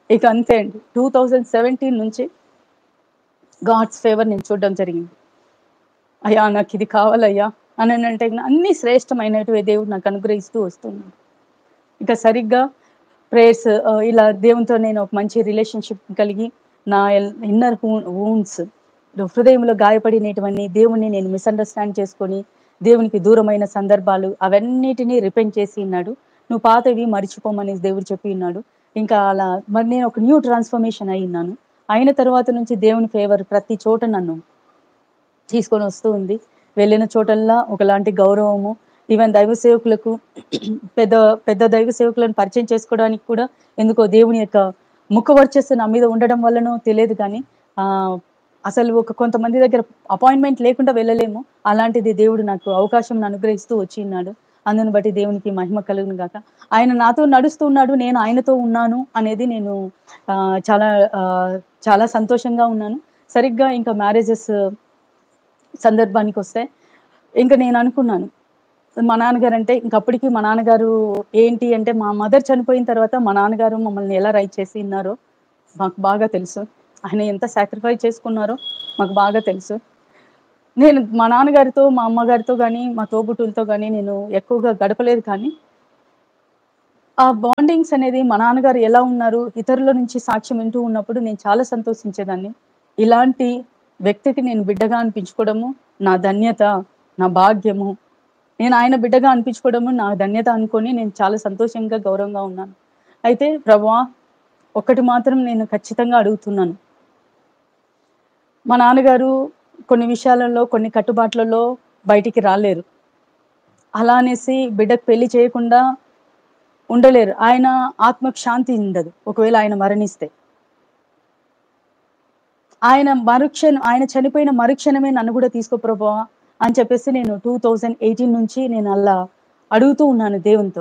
Speaker 1: ఇక అంతే అండి. టూ థౌసండ్ సెవెంటీన్ నుంచి గాడ్స్ ఫేవర్ నేను చూడడం జరిగింది. అయ్యా! నాకిది కావాలయ్యా అననంటే అన్నీ శ్రేష్టమైనటివే దేవుడు నాకు అనుగ్రహిస్తూ వస్తున్నాడు. ఇక సరిగ్గా ప్రేయర్స్ ఆహ్, ఇలా దేవునితో నేను ఒక మంచి రిలేషన్‌షిప్ కలిగి నా ఎల్ ఇన్నర్ వూ వూండ్స్ హృదయంలో గాయపడినటువన్నీ దేవుడిని నేను మిస్‌అండర్‌స్టాండ్ చేసుకొని, దేవునికి దూరమైన సందర్భాలు అవన్నిటిని రిపెంట్ చేసి ఉన్నాడు. నువ్వు పాతవి మరిచిపోమని దేవుడు చెప్పి ఉన్నాడు. ఇంకా అలా మరి నేను ఒక న్యూ ట్రాన్స్‌ఫర్మేషన్ అయ్యున్నాను. అయిన తర్వాత నుంచి దేవుని ఫేవర్ ప్రతి చోట నన్ను తీసుకొని వస్తూ ఉంది. వెళ్ళిన చోటల్లా ఒకలాంటి గౌరవము, ఈవెన్ దైవ సేవకులకు పెద్ద పెద్ద దైవ సేవకులను పరిచయం చేసుకోవడానికి కూడా ఎందుకో దేవుని యొక్క ముఖ వర్చస్సు నా మీద ఉండడం వల్లనో తెలియదు కానీ ఆహ్, అసలు ఒక కొంతమంది దగ్గర అపాయింట్‌మెంట్ లేకుండా వెళ్ళలేము. అలాంటిది దేవుడు నాకు అవకాశంను అనుగ్రహిస్తూ వచ్చి ఉన్నాడు. అందుని బట్టి దేవునికి మహిమ కలుగును గాక. ఆయన నాతో నడుస్తూ ఉన్నాడు. నేను ఆయనతో ఉన్నాను అనేది నేను ఆహ్, చాలా ఆహ్, చాలా సంతోషంగా ఉన్నాను. సరిగ్గా ఇంకా మ్యారేజెస్ సందర్భానికొస్తే ఇంక నేననుకున్నాను. మా నాన్నగారంటే ఇంకప్పటికి మా నాన్నగారు ఏంటి అంటే, మా మదర్ చనిపోయిన తర్వాత మా నాన్నగారు మమ్మల్ని ఎలా రైజ్ చేసి ఉన్నారో మాకు బాగా తెలుసు. ఆయన ఎంత సాక్రిఫైస్ చేసుకున్నారో మాకు బాగా తెలుసు. నేను మా నాన్నగారితో, మా అమ్మగారితో గాని, మా తోబుట్టువులతో గాని నేను ఎక్కువగా గడపలేదు కానీ, ఆ బాండింగ్స్ అనేది మా నాన్నగారు ఎలా ఉన్నారు, ఇతరుల నుంచి సాక్ష్యం వింటూ ఉన్నప్పుడు నేను చాలా సంతోషించేదాన్ని. ఇలాంటి వ్యక్తికి నేను బిడ్డగా అనిపించుకోవడము నా ధన్యత, నా భాగ్యము. నేను ఆయన బిడ్డగా అనిపించుకోవడము నా ధన్యత అనుకోని నేను చాలా సంతోషంగా, గౌరవంగా ఉన్నాను. అయితే ప్రభువా! ఒక్కటి మాత్రం నేను ఖచ్చితంగా అడుగుతున్నాను. మా నాన్నగారు కొన్ని విషయాలలో, కొన్ని కట్టుబాట్లలో బయటికి రాలేరు. అలా అనేసి బిడ్డకు పెళ్లి చేయకుండా ఉండలేరు. ఆయన ఆత్మకు శాంతి ఉండదు. ఒకవేళ ఆయన మరణిస్తే. ఆయన మరుక్షణం ఆయన చనిపోయిన మరుక్షణమే నన్ను గూడా తీసుకో ప్రభువా అని చెప్పేసి నేను రెండు వేల పద్దెనిమిది నుంచి నేను అలా అడుగుతూ ఉన్నాను దేవునితో.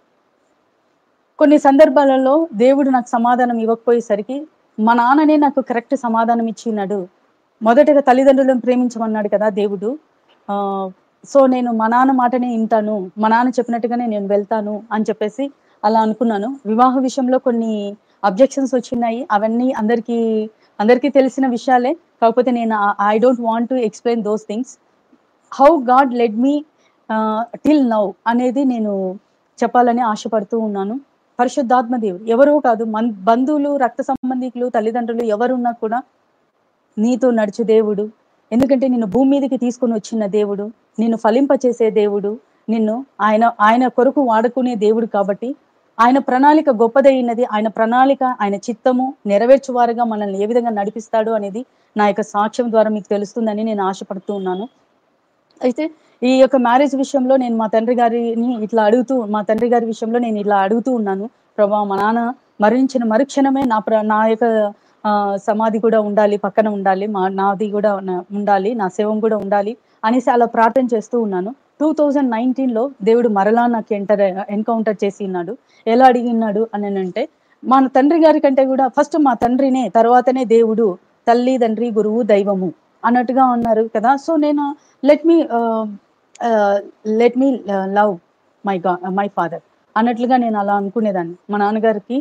Speaker 1: కొన్ని సందర్భాలలో దేవుడు నాకు సమాధానం ఇవ్వకపోయేసరికి, మా నాన్ననే నాకు కరెక్ట్ సమాధానం ఇచ్చినాడు. మొదటగా తల్లిదండ్రులను ప్రేమించమన్నాడు కదా దేవుడు. ఆహ్, సో, నేను మా నాన్న మాటనే ఇంటాను. మా నాన్న చెప్పినట్టుగానే నేను వెళ్తాను అని చెప్పేసి అలా అనుకున్నాను. వివాహ విషయంలో కొన్ని అబ్జెక్షన్స్ వచ్చినాయి. అవన్నీ అందరికీ అందరికీ తెలిసిన విషయాలే. కాకపోతే నేను ఆహ్, I don't want to explain those things. How God lead మీ ఆహ్, టిల్ నౌ అనేది నేను చెప్పాలని ఆశపడుతూ ఉన్నాను. పరిశుద్ధాత్మ దేవుడు ఎవరో కాదు మన్ బంధువులు, రక్త సంబంధికులు, తల్లిదండ్రులు ఎవరున్నా కూడా నీతో నడిచే దేవుడు. ఎందుకంటే నిన్ను భూమి మీదకి తీసుకొని వచ్చిన దేవుడు. నిన్ను ఫలింపచేసే దేవుడు. నిన్ను ఆయన ఆయన కొరకు వాడుకునే దేవుడు కాబట్టి, ఆయన ప్రణాళిక గొప్పదైనది. ఆయన ప్రణాళిక, ఆయన చిత్తము నెరవేర్చువారుగా మనల్ని ఏ విధంగా నడిపిస్తాడు అనేది నా యొక్క సాక్ష్యం ద్వారా మీకు తెలుస్తుందని నేను ఆశపడుతూ ఉన్నాను. అయితే ఈ యొక్క మ్యారేజ్ విషయంలో నేను మా తండ్రి గారిని ఇట్లా అడుగుతూ మా తండ్రి గారి విషయంలో నేను ఇలా అడుగుతూ ఉన్నాను. ప్రభా! మా నాన్న మరణించిన మరుక్షణమే నా ప్ర నా యొక్క ఆహ్, సమాధి కూడా ఉండాలి. పక్కన ఉండాలి. మా నాది గూడా న ఉండాలి. నా శవం గూడా ఉండాలి అనేసి అలా ప్రార్థన చేస్తూ ఉన్నాను. రెండు వేల పంతొమ్మిదిలో దేవుడు మరలా నాకు ఎంటర్ ఎన్‌కౌంటర్ చేసి ఉన్నాడు. ఎలా అడిగిన్నాడు అననంటే, మన తండ్రి గారి కంటే గూడా ఫస్ట్ మా తండ్రినే, తర్వాతనే దేవుడు. తల్లి, తండ్రి, గురువు, దైవము అన్నట్టుగా ఉన్నారు కదా! సో, నేను లెట్ మీ ఆహ్, ఆహ్, లెట్ మీ ఆహ్, లవ్ మై గా మై ఫాదర్ అన్నట్లుగా నేను అలా అనుకునేదాన్ని. మా నాన్నగారికి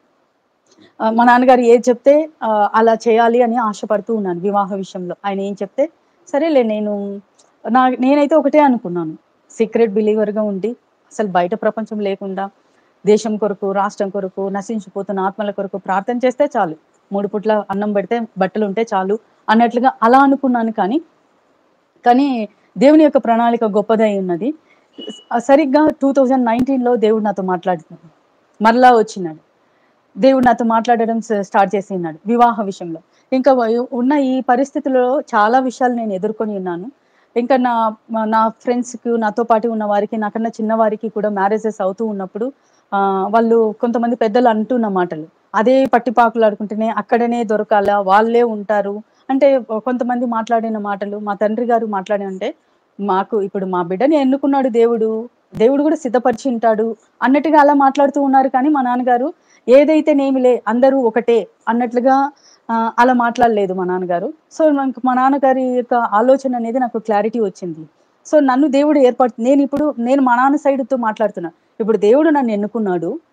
Speaker 1: ఆహ్, మా నాన్నగారు ఏది చెప్తే ఆహ్, అలా చేయాలి అని ఆశపడుతూ ఉన్నాను వివాహ విషయంలో. ఆయన ఏం చెప్తే సరేలే నేను నా నేనైతే ఒకటే అనుకున్నాను. సీక్రెట్ బిలీవర్‌గా ఉండి అసలు బయట ప్రపంచం లేకుండా దేశం కొరకు, రాష్ట్రం కొరకు, నశించిపోతున్న ఆత్మల కొరకు ప్రార్థన చేస్తే చాలు. మూడు పూట్ల అన్నం పెడితే బట్టలుంటే చాలు అన్నట్లుగా అలా అనుకున్నాను కానీ కానీ దేవుని యొక్క ప్రణాళిక గొప్పదై ఉన్నది. స సరిగ్గా రెండు వేల పంతొమ్మిదిలో దేవుడు నాతో మాట్లాడుతున్నాడు. మరలా వచ్చినాడు. దేవుడు నాతో మాట్లాడడం స్ స్టార్ట్ చేసిన్నాడు వివాహ విషయంలో. ఇంకా వ ఉన్న ఈ పరిస్థితిలో చాలా విషయాలు నేను ఎదుర్కొని ఉన్నాను. ఇంకా నా మ నా ఫ్రెండ్స్‌కి నాతో పాటు ఉన్న వారికి, నాకన్నా చిన్నవారికి కూడా మ్యారేజెస్ అవుతూ ఉన్నప్పుడు ఆహ్, వాళ్ళు కొంతమంది పెద్దలు అంటున్న మాటలు. అదే పట్టిపాకులాడుకుంటూనే అక్కడనే దొరకాలా, వాళ్ళే ఉంటారు. అంటే కొంతమంది మాట్లాడిన మాటలు, మా తండ్రి గారు మాట్లాడంటే, మాకు ఇప్పుడు మా బిడ్డని ఎన్నుకున్నాడు దేవుడు. దేవుడు గూడా సిద్ధపరిచి ఉంటాడు అన్నట్టుగా అలా మాట్లాడుతూ ఉన్నారు కానీ, మా నాన్నగారు ఏదైతేనేమిలే అందరూ ఒకటే అన్నట్లుగా ఆహ్, అలా మాట్లాడలేదు మా నాన్నగారు. సో, నాకు మా నాన్నగారి యొక్క ఆలోచన అనేది నాకు క్లారిటీ వచ్చింది. సో, నన్ను దేవుడు ఏర్పడు నేనిప్పుడు నేను మా నాన్న సైడ్‌తో మాట్లాడుతున్నా. ఇప్పుడు దేవుడు నన్ను ఎన్నుకున్నాడు.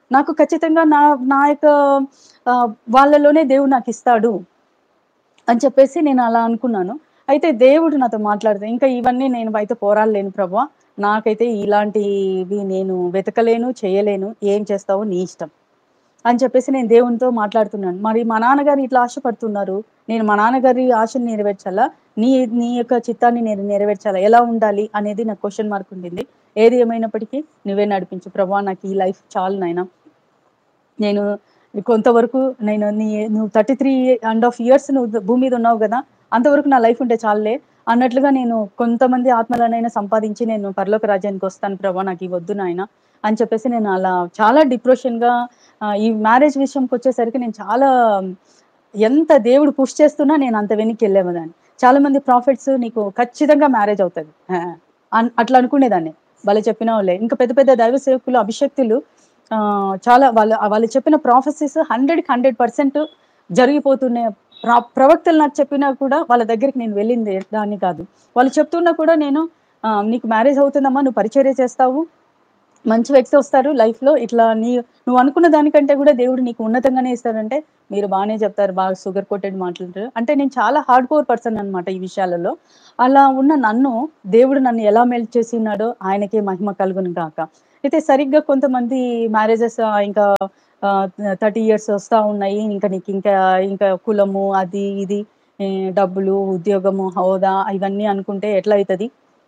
Speaker 1: నాకు ఖచ్చితంగా నా నా యొక్క ఆహ్, వాళ్ళలోనే దేవుడు నాకిస్తాడు అని చెప్పేసి నేను అలా అనుకున్నాను. అయితే దేవుడు నాతో మాట్లాడితే, "ఇంకా ఇవన్నీ నేను అయితే పోరాడలేను ప్రభువా. నాకైతే ఇలాంటివి నేను వెతకలేను, చేయలేను. ఏం చేస్తావో నీ ఇష్టం." అని చెప్పేసి నేను దేవునితో మాట్లాడుతున్నాను. మరి మా నాన్నగారు ఇట్లా ఆశపడుతున్నారు. నేను మా నాన్నగారి ఆశను నెరవేర్చాలా? నీ నీ యొక్క చిత్తాన్ని నేను నెరవేర్చాలా? ఎలా ఉండాలి? అనేది నాకు క్వెషన్ మార్క్ ఉండింది. ఏది ఏమైనప్పటికీ నువ్వే నడిపించు ప్రభువా. నాకు ఈ లైఫ్ చాలు నాయనా. నేను కొంతవరకు నేను నీ నువ్వు ముప్పై మూడు అండ్ హాఫ్ ఇయర్స్ నువ్వు భూమి మీద ఉన్నావు గదా! అంతవరకు నా లైఫ్ ఉంటే చాలులే అన్నట్లుగా నేను కొంతమంది ఆత్మలనైనా సంపాదించి నేను పరలోక రాజ్యానికొస్తాను ప్రభువా. నాకివొద్దు నాయనా అని చెప్పేసి నేను అలా చాలా డిప్రెషన్‌గా ఆహ్, ఈ మ్యారేజ్ విషయంకొచ్చేసరికి నేను చాలా ఎంత దేవుడు పుష్ చేస్తున్నా నేను అంత వెనక్కెళ్ళేదాన్ని. చాలా మంది ప్రాఫిట్స్ నీకు ఖచ్చితంగా మ్యారేజ్ అవుతది. ఆ! అన్ అట్లా అనుకునేదాన్ని. భలే చెప్పినావులే. ఇంకా పెద్ద పెద్ద దైవ సేవకులు, అభిషక్తులు ఆహ్, చాలా వాళ్ళ వాళ్ళు చెప్పిన ప్రాఫెసీస్ వందకి వంద శాతం జరిగిపోతున్నాయి. ప్ర ప్రవక్తలు నాకు చెప్పినా కూడా వాళ్ళ దగ్గరికి నేను వెళ్ళింది దాన్ని కాదు. వాళ్ళు చెప్తున్నా కూడా నేను ఆహ్, "నీకు మ్యారేజ్ అవుతుందమ్మా. నువ్వు పరిచర్య చేస్తావు. మంచి వ్యక్తి వస్తారు లైఫ్‌లో. ఇట్లా నీ నువ్వు అనుకున్న దానికంటే కూడా దేవుడు నీకు ఉన్నతంగానే ఇస్తాడంటే, మీరు బానే చెప్తారు. బాగా షుగర్ కోటెడ్ మాటలంటారు." అంటే నేను చాలా హార్డ్ కోర్ పర్సన్ అన్నమాట ఈ విషయాలలో. అలా ఉన్న నన్ను దేవుడు నన్ను ఎలా మెల్ట్ చేసినాడో ఆయనకే మహిమ కలుగును గాక. అయితే సరిగ్గా కొంతమంది మ్యారేజెస్ ఆహ్, ఇంకా ఆహ్, ముప్పై ఇయర్స్ వస్తా ఉన్నాయి. ఇంకా నీకు ఇంకా ఇంకా కులము అది ఇది ఈ డబ్బులు, ఉద్యోగము, హోదా ఇవన్నీ అనుకుంటే ఎట్లా అయితది?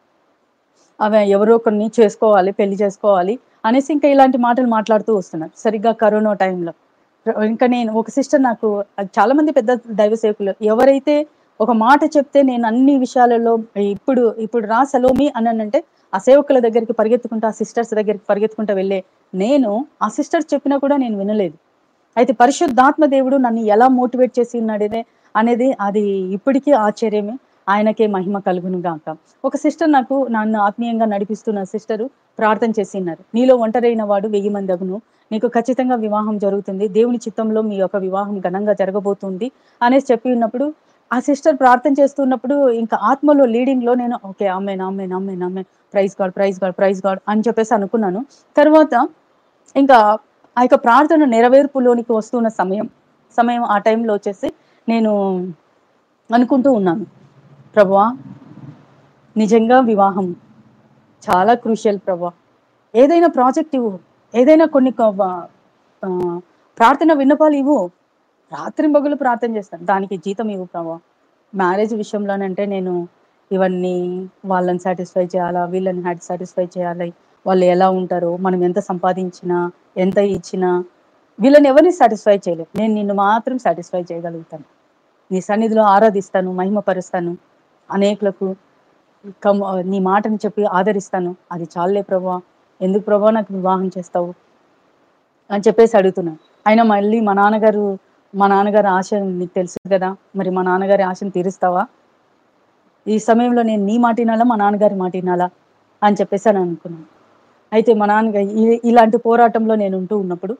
Speaker 1: అవి ఎవరో ఒకరిని చేసుకోవాలి, పెళ్లి చేసుకోవాలి అనేసి ఇంకా ఇలాంటి మాటలు మాట్లాడుతూ వస్తున్నారు. సరిగ్గా కరోనా టైంలో. ఇంకా నేను ఒక సిస్టర్ నాకు అది చాలా మంది పెద్ద దైవ సేవకులు ఎవరైతే ఒక మాట చెప్తే నేను అన్ని విషయాలలో ఇప్పుడు ఇప్పుడు రా సలోమి అనంటే ఆ సేవకుల దగ్గరికి పరిగెత్తుకుంటా ఆ సిస్టర్స్ దగ్గరికి పరిగెత్తుకుంటా వెళ్ళే నేను ఆ సిస్టర్స్ చెప్పినా కూడా నేను వినలేదు. అయితే పరిశుద్ధాత్మ దేవుడు నన్ను ఎలా మోటివేట్ చేసి ఉన్నాడనే అనేది అది ఇప్పటికీ ఆశ్చర్యమే. ఆయనకే మహిమ కలుగును గాక. ఒక సిస్టర్ నాకు నన్ను ఆత్మీయంగా నడిపిస్తున్న సిస్టరు ప్రార్థన చేసిన్నారు. "నీలో ఒంటరైన వాడు వెయ్యి మంది అగును. నీకు ఖచ్చితంగా వివాహం జరుగుతుంది. దేవుని చిత్తంలో మీ యొక్క వివాహం ఘనంగా జరగబోతుంది" అనేసి చెప్పి ఉన్నప్పుడు ఆ సిస్టర్ ప్రార్థన చేస్తున్నప్పుడు ఇంకా ఆత్మలో లీడింగ్‌లో నేను ఓకే. ఆమేన్, ఆమేన్, ఆమేన్, ఆమేన్. Praise God, praise God, praise God అని చెప్పేసి అనుకున్నాను. తర్వాత ఇంకా ఆ యొక్క ప్రార్థన నెరవేర్పులోనికి వస్తున్న సమయం, సమయం ఆ టైంలో వచ్చేసి నేను అనుకుంటూ ఉన్నాను. ప్రభువా! నిజంగా వివాహం చాలా క్రూషియల్ ప్రభువా! ఏదైనా ప్రాజెక్ట్ ఇవ్వు. ఏదైనా కొన్ని క వ ఆహ్, ప్రార్థన విన్నపాలు ఇవ్వు. రాత్రింబగళ్ళు ప్రార్థన చేస్తాను. దానికి జీతం ఇవ్వు ప్రభువా! మ్యారేజ్ విషయంలోనంటే నేను ఇవన్నీ వాళ్ళని సాటిస్ఫై చేయాలా, వీళ్ళని హ్యాట్ సాటిస్ఫై చేయాలి. వాళ్ళు ఎలా ఉంటారో, మనం ఎంత సంపాదించినా, ఎంత ఇచ్చినా వీళ్ళని ఎవరిని సాటిస్ఫై చేయలేం. నేను నిన్ను మాత్రం సాటిస్ఫై చేయగలుగుతాను. నీ సన్నిధిలో ఆరాధిస్తాను, మహిమపరుస్తాను. అనేకులకు కమ్ నీ మాటని చెప్పి ఆదరిస్తాను. అది చాలులే ప్రభువా! ఎందుకు ప్రభువా నాకు వివాహం చేస్తావు? అని చెప్పేసి అడుగుతున్నాను. అయినా మళ్ళీ మా నాన్నగారు మా నాన్నగారి ఆశ నీకు తెలుసు గదా! మరి మా నాన్నగారి ఆశను తీరుస్తావా? ఈ సమయంలో నేను నీ మాట ఇనాలా? మా నాన్నగారి మాట ఇనాలా? అని చెప్పేసని అనుకున్నాను. అయితే మా నాన్నగా ఇ ఇలాంటి పోరాటంలో నేను ఉంటూ ఉన్నప్పుడు,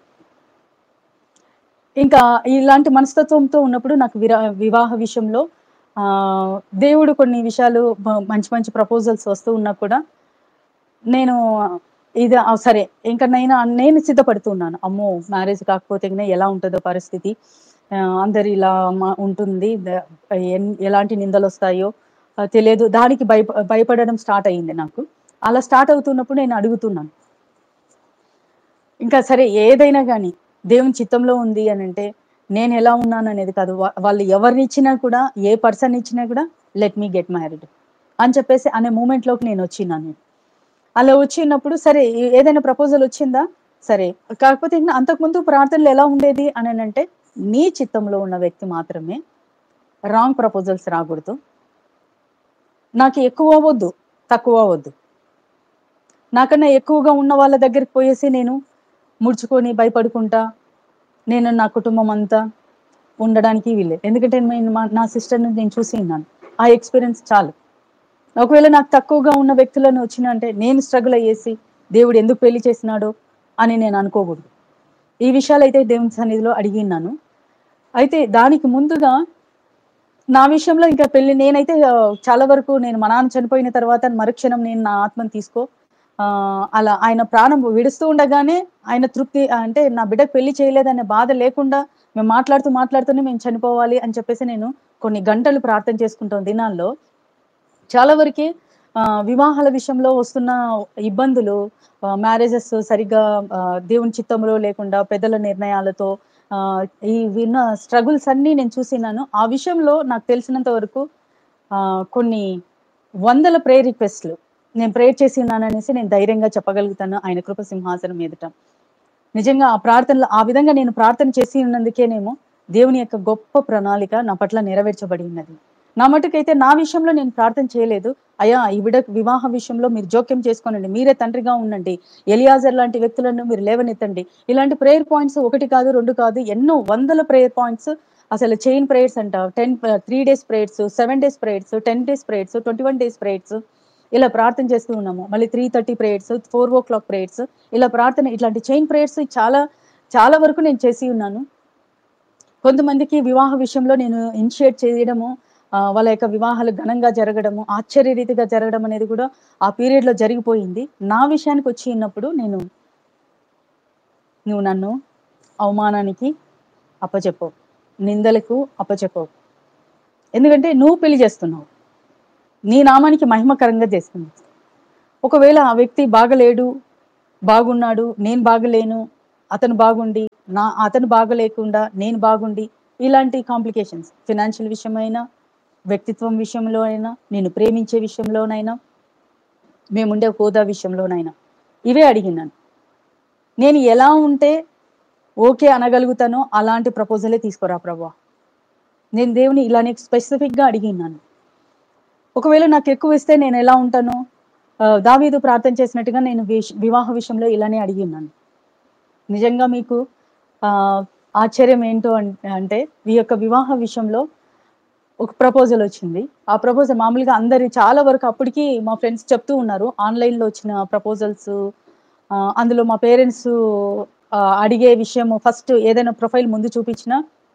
Speaker 1: ఇంకా ఇలాంటి మనస్తత్వంతో ఉన్నప్పుడు నాకు విరా వివాహ విషయంలో ఆహ్, దేవుడు కొన్ని విషయాలు మ మంచి మంచి ప్రపోజల్స్ వస్తూ ఉన్నా కూడా నేను ఇది ఆ! సరే. ఇంక నేను నేను సిద్ధపడుతున్నాను. అమ్మో! మ్యారేజ్ కాకపోతే గిన ఎలా ఉంటదో పరిస్థితి. ఆహ్, అందరు ఇలా మ ఉంటుంది. ద ఎన్ ఎలాంటి నిందలొస్తాయో ఆహ్, తెలియదు. దానికి భయప భయపడడం స్టార్ట్ అయింది నాకు. అలా స్టార్ట్ అవుతున్నప్పుడు నేను అడుగుతున్నాను. ఇంకా సరే ఏదైనా గాని దేవుని చిత్తంలో ఉంది అనంటే నేనెలా ఉన్నాననేది కాదు. వా వాళ్ళు ఎవరినిచ్చినా కూడా ఏ పర్సన్ ఇచ్చినా కూడా లెట్ మీ గెట్ మ్యారీడ్ అని చెప్పేసి అనే మూమెంట్‌లోకి నేనొచ్చినాను. అలా వచ్చినప్పుడు సరే ఏ ఏదైనా ప్రపోజల్ వచ్చిందా? సరే. కాకపోతే ఇంక అంతకుముందు ప్రార్థనలు ఎలా ఉండేది అననంటే, నీ చిత్తంలో ఉన్న వ్యక్తి మాత్రమే. రాంగ్ ప్రపోజల్స్ రాకూడదు. నాకు ఎక్కువ వద్దు, తక్కువ వద్దు. నాకన్నా ఎక్కువగా ఉన్న వాళ్ళ దగ్గరికి పోయేసి నేను ముడుచుకొని భయపడుకుంటా, నేను నా కుటుంబం అంతా ఉండడానికి వీల్లేదు. ఎందుకంటే నేను మా నా సిస్టర్‌ని నేను చూసి ఉన్నాను. ఆ ఎక్స్‌పీరియన్స్ చాలు. ఒకవేళ నాకు తక్కువగా ఉన్న వ్యక్తులను వచ్చినంటే నేను స్ట్రగుల్ అయ్యేసి దేవుడు ఎందుకు పెళ్లి చేసినాడో అని నేను అనుకోకూడదు. ఈ విషయాలైతే దేవుని సన్నిధిలో అడిగిన్నాను. అయితే దానికి ముందుగా నా విషయంలో ఇంకా పెళ్లి నేనైతే ఆహ్, చాలా వరకు నేను మా నాన్న చనిపోయిన తర్వాత మరుక్షణం నేను నా ఆత్మను తీసుకో ఆహ్, అలా ఆయన ప్రాణం విడుస్తూ ఉండగానే ఆయన తృప్తి అంటే నా బిడ్డకు పెళ్లి చేయలేదనే బాధ లేకుండా మేము మాట్లాడుతూ మాట్లాడుతూనే మేము చనిపోవాలి అని చెప్పేసి నేను కొన్ని గంటలు ప్రార్థన చేసుకుంటాం దినాల్లో. చాలా వరకి ఆహ్, వివాహాల విషయంలో వస్తున్న ఇబ్బందులు ఆహ్, మ్యారేజెస్ సరిగ్గా ఆహ్, దేవుని చిత్తంలో లేకుండా పెద్దల నిర్ణయాలతో ఆహ్, ఈ విన్న స్ట్రగుల్స్ అన్నీ నేను చూసినాను. ఆ విషయంలో నాకు తెలిసినంత వరకు ఆహ్, కొన్ని వందల ప్రేయర్ రిక్వెస్ట్‌లు నేను ప్రేయర్ చేసి ఉన్నాననేసి నేను ధైర్యంగా చెప్పగలుగుతాను ఆయన కృప సింహాసనం ఎదుట. నిజంగా ఆ ప్రార్థనలో ఆ విధంగా నేను ప్రార్థన చేసి ఉన్నందుకేనేమో దేవుని యొక్క గొప్ప ప్రణాళిక నా పట్ల నెరవేర్చబడి ఉన్నది. నా మట్టుకైతే నా విషయంలో నేను ప్రార్థన చేయలేదు. అయ్యా! ఈవిడ వివాహ విషయంలో మీరు జోక్యం చేసుకోనండి. మీరే తండ్రిగా ఉండండి. ఎలియాజర్ లాంటి వ్యక్తులను మీరు లేవనెత్తండి. ఇలాంటి ప్రేయర్ పాయింట్స్ ఒకటి కాదు, రెండు కాదు ఎన్నో వందల ప్రేయర్ పాయింట్స్ అసలు చైన్ ప్రేయర్స్ అంట. టెన్ ఆహ్, మూడు డేస్ ప్రేయర్స్, ఏడు డేస్ ప్రేయర్స్, పది డేస్ ప్రేయర్స్, ఇరవై ఒక్క డేస్ ప్రేయర్స్ ఇలా ప్రార్థన చేస్తూ ఉన్నాము. మళ్ళీ మూడున్నర ప్రేయర్స్, నాలుగు ప్రేయర్స్ ఇలా ప్రార్థన ఇట్లాంటి చైన్ ప్రేయర్స్ చాలా చాలా వరకు నేను చేసి ఉన్నాను. కొంతమందికి వివాహ విషయంలో నేను ఇనిషియేట్ చేయడము, ఆహ్, వాళ్ళ యొక్క వివాహాలు ఘనంగా జరగడము, ఆశ్చర్యరీతిగా జరగడం అనేది కూడా ఆ పీరియడ్‌లో జరిగిపోయింది. నా విషయానికొచ్చి ఉన్నప్పుడు నేను "నువ్వు నన్ను అవమానానికి అప్పచెప్పవు. నిందలకు అప్పచెప్పవు. ఎందుకంటే నువ్వు పెళ్లి చేస్తున్నావు. నీ నామానికి మహిమకరంగా చేస్తున్నావు. ఒకవేళ ఆ వ్యక్తి బాగలేడు, బాగున్నాడు, నేను బాగలేను, అతను బాగుండి, నా అతను బాగలేకుండా నేను బాగుండి, ఇలాంటి కాంప్లికేషన్స్ ఫైనాన్షియల్ విషయమైనా, వ్యక్తిత్వం విషయంలో అయినా, నేను ప్రేమించే విషయంలోనైనా, మేముండే హోదా విషయంలోనైనా ఇవే అడిగినాను. నేను ఎలా ఉంటే ఓకే అనగలుగుతానో అలాంటి ప్రపోజలే తీసుకురా ప్రభువా. నేను దేవుని ఇలానే స్పెసిఫిక్‌గా అడిగినాను. ఒకవేళ నాకెక్కువిస్తే నేనెలా ఉంటానో ఆహ్, దావీదు ప్రార్థన చేసినట్టుగా నేను విష్ వివాహ విషయంలో ఇలానే అడిగిన్నాను. నిజంగా మీకు ఆహ్, ఆశ్చర్యం ఏంటో అన్ అంటే ఈ యొక్క వివాహ విషయంలో ఒక ప్రపోజల్ వచ్చింది. ఆ ప్రపోజల్ మామూలుగా అందరి చాలా వరకు అప్పటికి మా ఫ్రెండ్స్ చెప్తూ ఉన్నారు. ఆన్‌లైన్‌లో వచ్చిన ప్రపోజల్స్ ఆహ్, అందులో మా పేరెంట్స్ ఆహ్, అడిగే విషయం ఫస్ట్ ఏదైనా ప్రొఫైల్ ముందు చూపించినా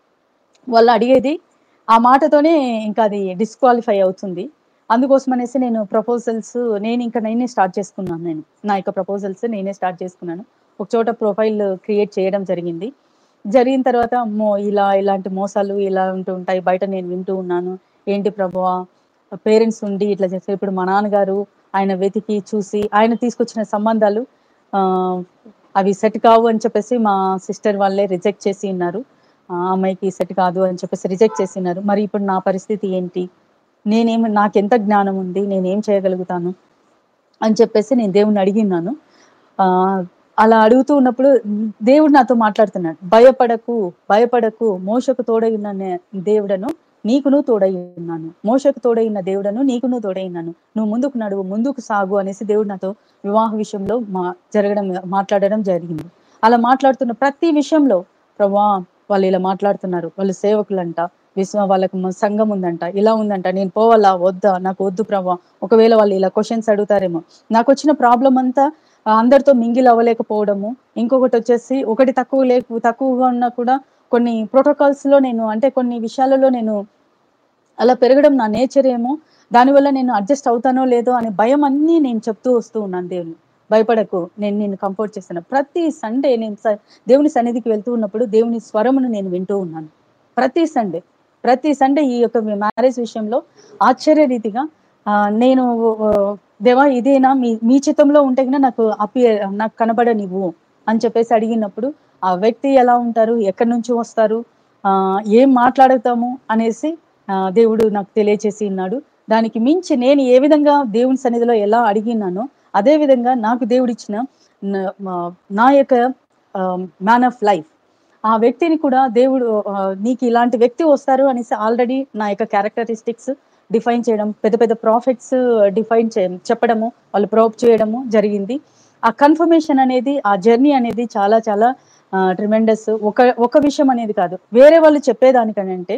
Speaker 1: వాళ్ళు అడిగేది ఆ మాటతోనే ఇంకా అది డిస్‌క్వాలిఫై అవుతుంది. అందుకోసమనేసి నేను ప్రపోజల్స్ నేనింక నేనే స్టార్ట్ చేసుకున్నాను నేను. నా యొక్క ప్రపోజల్స్ నేనే స్టార్ట్ చేసుకున్నాను. ఒక చోట ప్రొఫైల్ క్రియేట్ చేయడం జరిగింది. జరిగిన తర్వాత అమ్మో! ఇలా ఇలాంటి మోసాలు ఇలా ఉంటూ ఉంటాయి. బయట నేను వింటూ ఉన్నాను. ఏంటి ప్రభువా! పేరెంట్స్ ఉండి ఇట్లా చేస్తే ఇప్పుడు మా నాన్నగారు ఆయన వెతికి చూసి ఆయన తీసుకొచ్చిన సంబంధాలు ఆహ్, అవి సెట్ కావు అని చెప్పేసి మా సిస్టర్ వాళ్ళే రిజెక్ట్ చేసి ఉన్నారు. ఆ అమ్మాయికి సెట్ కాదు అని చెప్పేసి రిజెక్ట్ చేసినారు. మరి ఇప్పుడు నా పరిస్థితి ఏంటి? నేనేమి నాకెంత జ్ఞానం ఉంది? నేనేం చేయగలుగుతాను? అని చెప్పేసి నేను దేవుడిని అడిగిన్నాను. ఆహ్, అలా అడుగుతూ ఉన్నప్పుడు హ్మ్, దేవుడు నాతో మాట్లాడుతున్నాడు. "భయపడకు, భయపడకు మోషకు తోడై ఉన్న నే దేవుడను నీకును తోడై ఉన్నాను. మోషకు తోడై ఉన్న దేవుడను నీకును తోడై ఉన్నాను. నువ్వు ముందుకు నడువు, ముందుకు సాగు" అనేసి దేవుడు నాతో వివాహ విషయంలో మా జరగడం మాట్లాడడం జరిగింది. అలా మాట్లాడుతున్న ప్రతి విషయంలో ప్రభువా! వాళ్ళు ఇలా మాట్లాడుతున్నారు. వాళ్ళు సేవకులంట. విశ్వ వాళ్ళకి మ సంఘం ఉందంట. ఇలా ఉందంట. నేను పోవాలా? వద్దా? నాకు వద్దు ప్రభా! ఒకవేళ వాళ్ళు ఇలా క్వెషన్స్ అడుగుతారేమో. నాకొచ్చిన ప్రాబ్లమ్ అంతా ఆహ్, అందరితో మింగిల్ అవ్వలేకపోవడము. ఇంకొకటొచ్చేసి ఒకటి తక్కువ లేకు తక్కువగా ఉన్నా కూడా కొన్ని ప్రోటోకాల్స్‌లో నేను అంటే కొన్ని విషయాలలో నేను అలా పెరగడం నా నేచర్ ఏమో. దానివల్ల నేను అడ్జస్ట్ అవుతానో లేదో అనే భయం అన్నీ నేను చెప్తూ వస్తూ ఉన్నాను దేవునికి. భయపడకు నేను నిన్ను కంఫర్ట్ చేస్తాను. ప్రతి సండే నేను స దేవుని సన్నిధికి వెళ్తూ ఉన్నప్పుడు దేవుని స్వరమును నేను వింటూ ఉన్నాను. ప్రతి సండే. ప్రతి సండే ఈ యొక్క మ్యారేజ్ విషయంలో ఆశ్చర్య రీతిగా ఆహ్, నేను ఆహ్, దేవా ఇదేనా మీ మీ చిత్తంలో ఉంటే గిన నాకు అపియర్ నాకు కనబడనివ్వు అని చెప్పేసి అడిగినప్పుడు, ఆ వ్యక్తి ఎలా ఉంటారు? ఎక్కడి నుంచి వస్తారు? ఆహ్, ఏం మాట్లాడతాము అనేసి ఆహ్, దేవుడు నాకు తెలియచేసి ఉన్నాడు. దానికి మించి నేను ఏ విధంగా దేవుని సన్నిధిలో ఎలా అడిగినానో, అదే విధంగా నాకు దేవుడిచ్చిన న మా నా యొక్క ఆహ్, మ్యాన్ ఆఫ్ లైఫ్ ఆ వ్యక్తిని కూడా దేవుడు ఆహ్, నీకు ఇలాంటి వ్యక్తి వస్తారు అనేసి ఆల్రెడీ నా యొక్క క్యారెక్టరిస్టిక్స్ డిఫైన్ చేయడం, పెద్ద పెద్ద ప్రాఫిట్స్ డిఫైన్ చే చెప్పడము, వాళ్ళు ప్రోబ్ చేయడము జరిగింది. ఆ కన్ఫర్మేషన్ అనేది, ఆ జర్నీ అనేది చాలా చాలా ఆహ్, ట్రిమెండస్. ఒక ఒక విషయం అనేది కాదు. వేరే వాళ్ళు చెప్పేదానికనంటే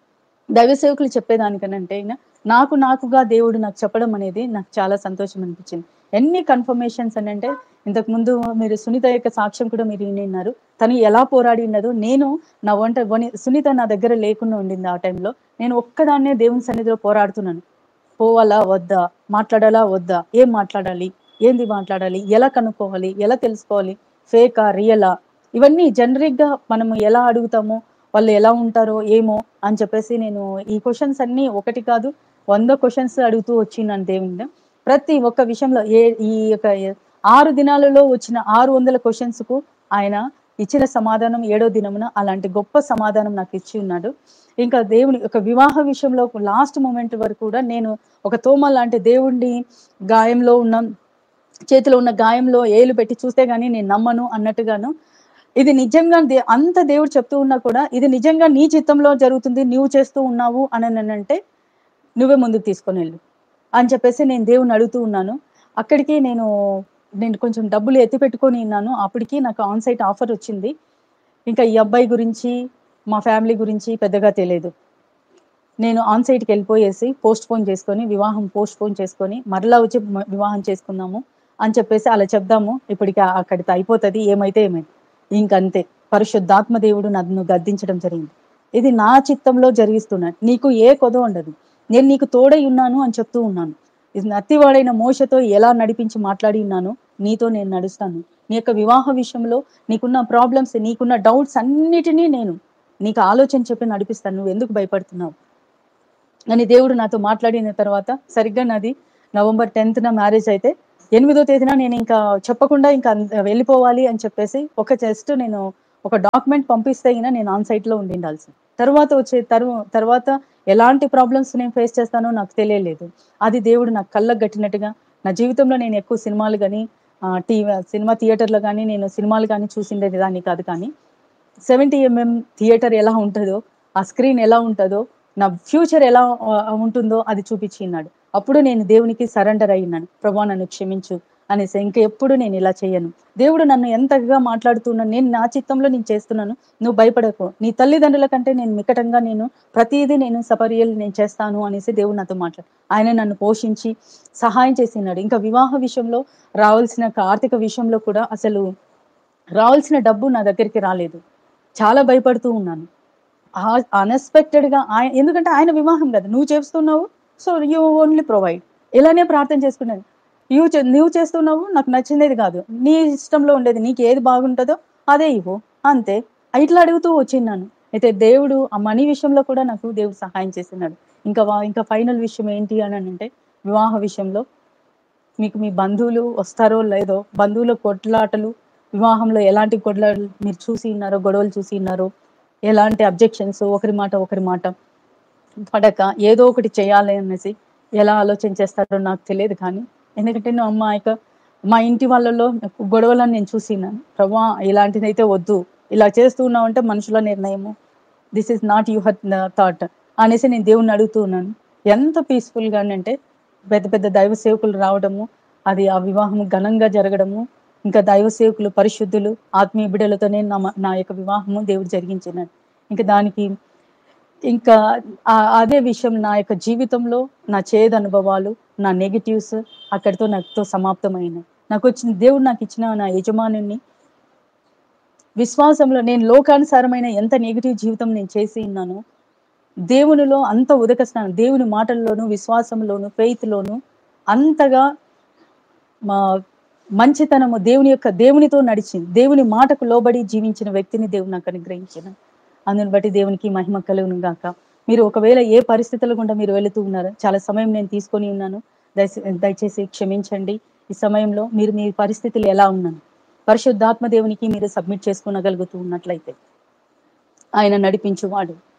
Speaker 1: దైవ సేవకులు చెప్పేదానికనంటే అయినా నాకు నాకుగా దేవుడు నాకు చెప్పడం అనేది నాకు చాలా సంతోషం అనిపించింది. ఎన్ని కన్ఫర్మేషన్స్ అనంటే ఇంతకుముందు మీరు సునీత యొక్క సాక్ష్యం కూడా మీరు వినిన్నారు. తను ఎలా పోరాడిన్నదో నేను నా వంట వని సునీత నా దగ్గర లేకుండా ఉండింది ఆ టైంలో. నేను ఒక్కదాన్నే దేవుని సన్నిధిలో పోరాడుతున్నాను. పోవాలా? వద్దా? మాట్లాడాలా? వద్దా? ఏం మాట్లాడాలి? ఏంది మాట్లాడాలి, ఎలా కనుక్కోవాలి, ఎలా తెలుసుకోవాలి, ఫేకా రియలా, ఇవన్నీ జనరిక్గా మనము ఎలా అడుగుతామో, వాళ్ళు ఎలా ఉంటారో ఏమో అని చెప్పేసి నేను ఈ క్వశ్చన్స్ అన్నీ ఒకటి కాదు వంద క్వశ్చన్స్ అడుగుతూ వచ్చినాను దేవుణ్ణి. ప్రతి ఒక్క విషయంలో ఏ ఈ యొక్క ఆరు దినాలలో వచ్చిన ఆరు వందల క్వశ్చన్స్‌కు ఆయన ఇచ్చిన సమాధానం ఏడో దినమున అలాంటి గొప్ప సమాధానం నాకు ఇచ్చి ఉన్నాడు. ఇంకా దేవుని ఒక వివాహ విషయంలో లాస్ట్ మొమెంట్ వరకు కూడా నేను ఒక తోమ లాంటి దేవుణ్ణి గాయంలో ఉన్న చేతిలో ఉన్న గాయంలో ఏలు పెట్టి చూస్తే గానీ నేను నమ్మను అన్నట్టుగాను, ఇది నిజంగా దే అంత దేవుడు చెప్తూ ఉన్నా కూడా ఇది నిజంగా నీ చిత్తంలో జరుగుతుంది, నువ్వు చేస్తూ ఉన్నావు అననంటే నువ్వే ముందుకు తీసుకొనెళ్ళు అని చెప్పేసి నేను దేవుడిని అడుగుతూ ఉన్నాను. అక్కడికి నేను నేను కొంచెం డబ్బులు ఎత్తి పెట్టుకొని ఉన్నాను. అప్పటికి నాకు ఆన్ సైట్ ఆఫర్ వచ్చింది. ఇంకా ఈ అబ్బాయి గురించి, మా ఫ్యామిలీ గురించి పెద్దగా తెలీదు. నేను ఆన్ సైట్‌కి వెళ్ళిపోయేసి పోస్ట్‌పోన్ చేసుకొని, వివాహం పోస్ట్‌పోన్ చేసుకొని, మరలా వచ్చి మ వివాహం చేసుకుందాము అని చెప్పేసి అలా చెప్దాము. ఇప్పటికి అక్కడితో అయిపోతది. ఏమైతే ఏమైంది. ఇంకంతే. పరిశుద్ధాత్మ దేవుడు నన్ను గద్దించడం జరిగింది. ఇది నా చిత్తంలో జరిగిస్తున్నాను. నీకు ఏ కొదవ ఉండదు. నేను నీకు తోడై ఉన్నాను అని చెప్తూ ఉన్నాను. ఇది నత్తివాడైన మోషతో ఎలా నడిపించి మాట్లాడి ఉన్నానో నీతో నేను నడుస్తాను. నీ యొక్క వివాహ విషయంలో నీకున్న ప్రాబ్లమ్స్, నీకున్న డౌట్స్ అన్నిటినీ నేను నీకు ఆలోచన చెప్పి నడిపిస్తాను. నువ్వు ఎందుకు భయపడుతున్నావు అని దేవుడు నాతో మాట్లాడిన తర్వాత సరిగ్గా నాది నవంబర్ టెన్త్‌న మ్యారేజ్ అయితే ఎనిమిదో తేదీన నేను ఇంకా చెప్పకుండా ఇంకా వెళ్ళిపోవాలి అని చెప్పేసి ఒక జస్ట్ నేను ఒక డాక్యుమెంట్ పంపిస్తే గిన నేను ఆన్ సైట్‌లో ఉండిండాల్సింది. తర్వాత వచ్చే తర్వా తర్వాత ఎలాంటి ప్రాబ్లమ్స్ నేను ఫేస్ చేస్తానో నాకు తెలియలేదు. అది దేవుడు నాకు కళ్ళకు గట్టినట్టుగా నా జీవితంలో నేను ఎక్కువ సినిమాలు గాని ఆహ్, టీవీ సినిమా థియేటర్‌లో గాని నేను సినిమాలు గాని చూసిండేది దాన్ని కాదు కానీ సెవెంటీ ఎంఎం థియేటర్ ఎలా ఉంటదో, ఆ స్క్రీన్ ఎలా ఉంటదో, నా ఫ్యూచర్ ఎలా ఆహ్, ఉంటుందో అది చూపించిన్నాడు. అప్పుడు నేను దేవునికి సరెండర్ అయ్యినాను. ప్రభువా నన్ను క్షమించు అనేసి ఇంకెప్పుడు నేను ఇలా చేయను. దేవుడు నన్ను ఎంతగా మాట్లాడుతున్నాను. నేను నా చిత్తంలో నేను చేస్తున్నాను. నువ్వు భయపడకు. నీ తల్లిదండ్రుల కంటే నేను మికటంగా నేను ప్రతీదీ నేను సపర్యలు నేను చేస్తాను అనేసి దేవుడు నాతో మాట్లాడు. ఆయన నన్ను పోషించి సహాయం చేసినాడు. ఇంకా వివాహ విషయంలో రావాల్సిన ఆర్థిక విషయంలో కూడా అసలు రావాల్సిన డబ్బు నా దగ్గరికి రాలేదు. చాలా భయపడుతూ ఉన్నాను. ఆహ్, అన్‌ఎక్స్‌పెక్టెడ్‌గా ఆయ ఎందుకంటే ఆయన వివాహం గదా! నువ్వు చేస్తున్నావు. So, you only provide. ఇలానే ప్రార్థన చేసుకున్నాను. యూ చే నువ్వు చేస్తున్నావు. నాకు నచ్చినది గాదు. నీ ఇష్టంలో ఉండేది నీకు ఏది బాగుంటదో అదే ఇవ్వు. అంతే. ఇట్లా అడుగుతూ వచ్చిన్నాను. అయితే దేవుడు ఆ మనీ విషయంలో కూడా నాకు దేవుడు సహాయం చేసినాడు. ఇంకా వ ఇంకా ఫైనల్ విషయం ఏంటి అనంటే వివాహ విషయంలో మీకు మీ బంధువులు వస్తారో లేదో, బంధువుల కొట్లాటలు, వివాహంలో ఎలాంటి కొట్లాటలు మీరు చూసి ఉన్నారో, గొడవలు చూసి ఉన్నారో, ఎలాంటి అబ్జెక్షన్స్ ఒకరి మాట ఒకరి మాట పడక ఏదో ఒకటి చేయాలి అనేసి ఎలా ఆలోచన చేస్తారో నాకు తెలియదు కానీ, ఎందుకంటే నా మా యొక్క మా ఇంటి వాళ్ళలో గొడవలను నేను చూసినాను. ప్రభువా ఇలాంటిదైతే వద్దు. ఇలా చేస్తూ ఉన్నావంటే మనుషుల నిర్ణయము. This is not your thought అనేసి నేను దేవుణ్ణి అడుగుతూ ఉన్నాను. ఎంత పీస్‌ఫుల్‌గానంటే పెద్ద పెద్ద దైవ సేవకులు రావడము, అది ఆ వివాహం ఘనంగా జరగడము, ఇంకా దైవ సేవకులు పరిశుద్ధులు, ఆత్మీయ బిడ్డలతోనే నా మ నా యొక్క వివాహము దేవుడు జరిగించినాడు. ఇంక దానికి ఇంకా ఆహ్, అదే విషయం నా యొక్క జీవితంలో నా చేదు అనుభవాలు, నా నెగెటివ్స్ అక్కడితో నాతో సమాప్తమైనాయి. నాకొచ్చిన దేవుడు నాకిచ్చిన నా యజమానుడిని విశ్వాసంలో నేను లోకానుసారమైన ఎంత నెగెటివ్ జీవితం నేను చేసి ఉన్నానో, దేవునిలో అంత ఉదక స్నానం, దేవుని మాటల్లోను, విశ్వాసంలోను, ఫెయిత్‌లోను అంతగా మా మంచితనము దేవుని యొక్క దేవునితో నడిచింది. దేవుని మాటకు లోబడి జీవించిన వ్యక్తిని దేవుడు నాకు అనుగ్రహించాను. అందుని బట్టి దేవునికి మహిమ కలుగును గాక. మీరు ఒకవేళ ఏ పరిస్థితుల గుండా మీరు వెళుతూ ఉన్నారో, చాలా సమయం నేను తీసుకొని ఉన్నాను. దయసే దయచేసి క్షమించండి. ఈ సమయంలో మీరు మీ పరిస్థితులు ఎలా ఉన్నాను? పరిశుద్ధాత్మ దేవునికి మీరు సబ్మిట్ చేసుకోనగలుగుతూ ఉన్నట్లయితే ఆయన నడిపించువాడు.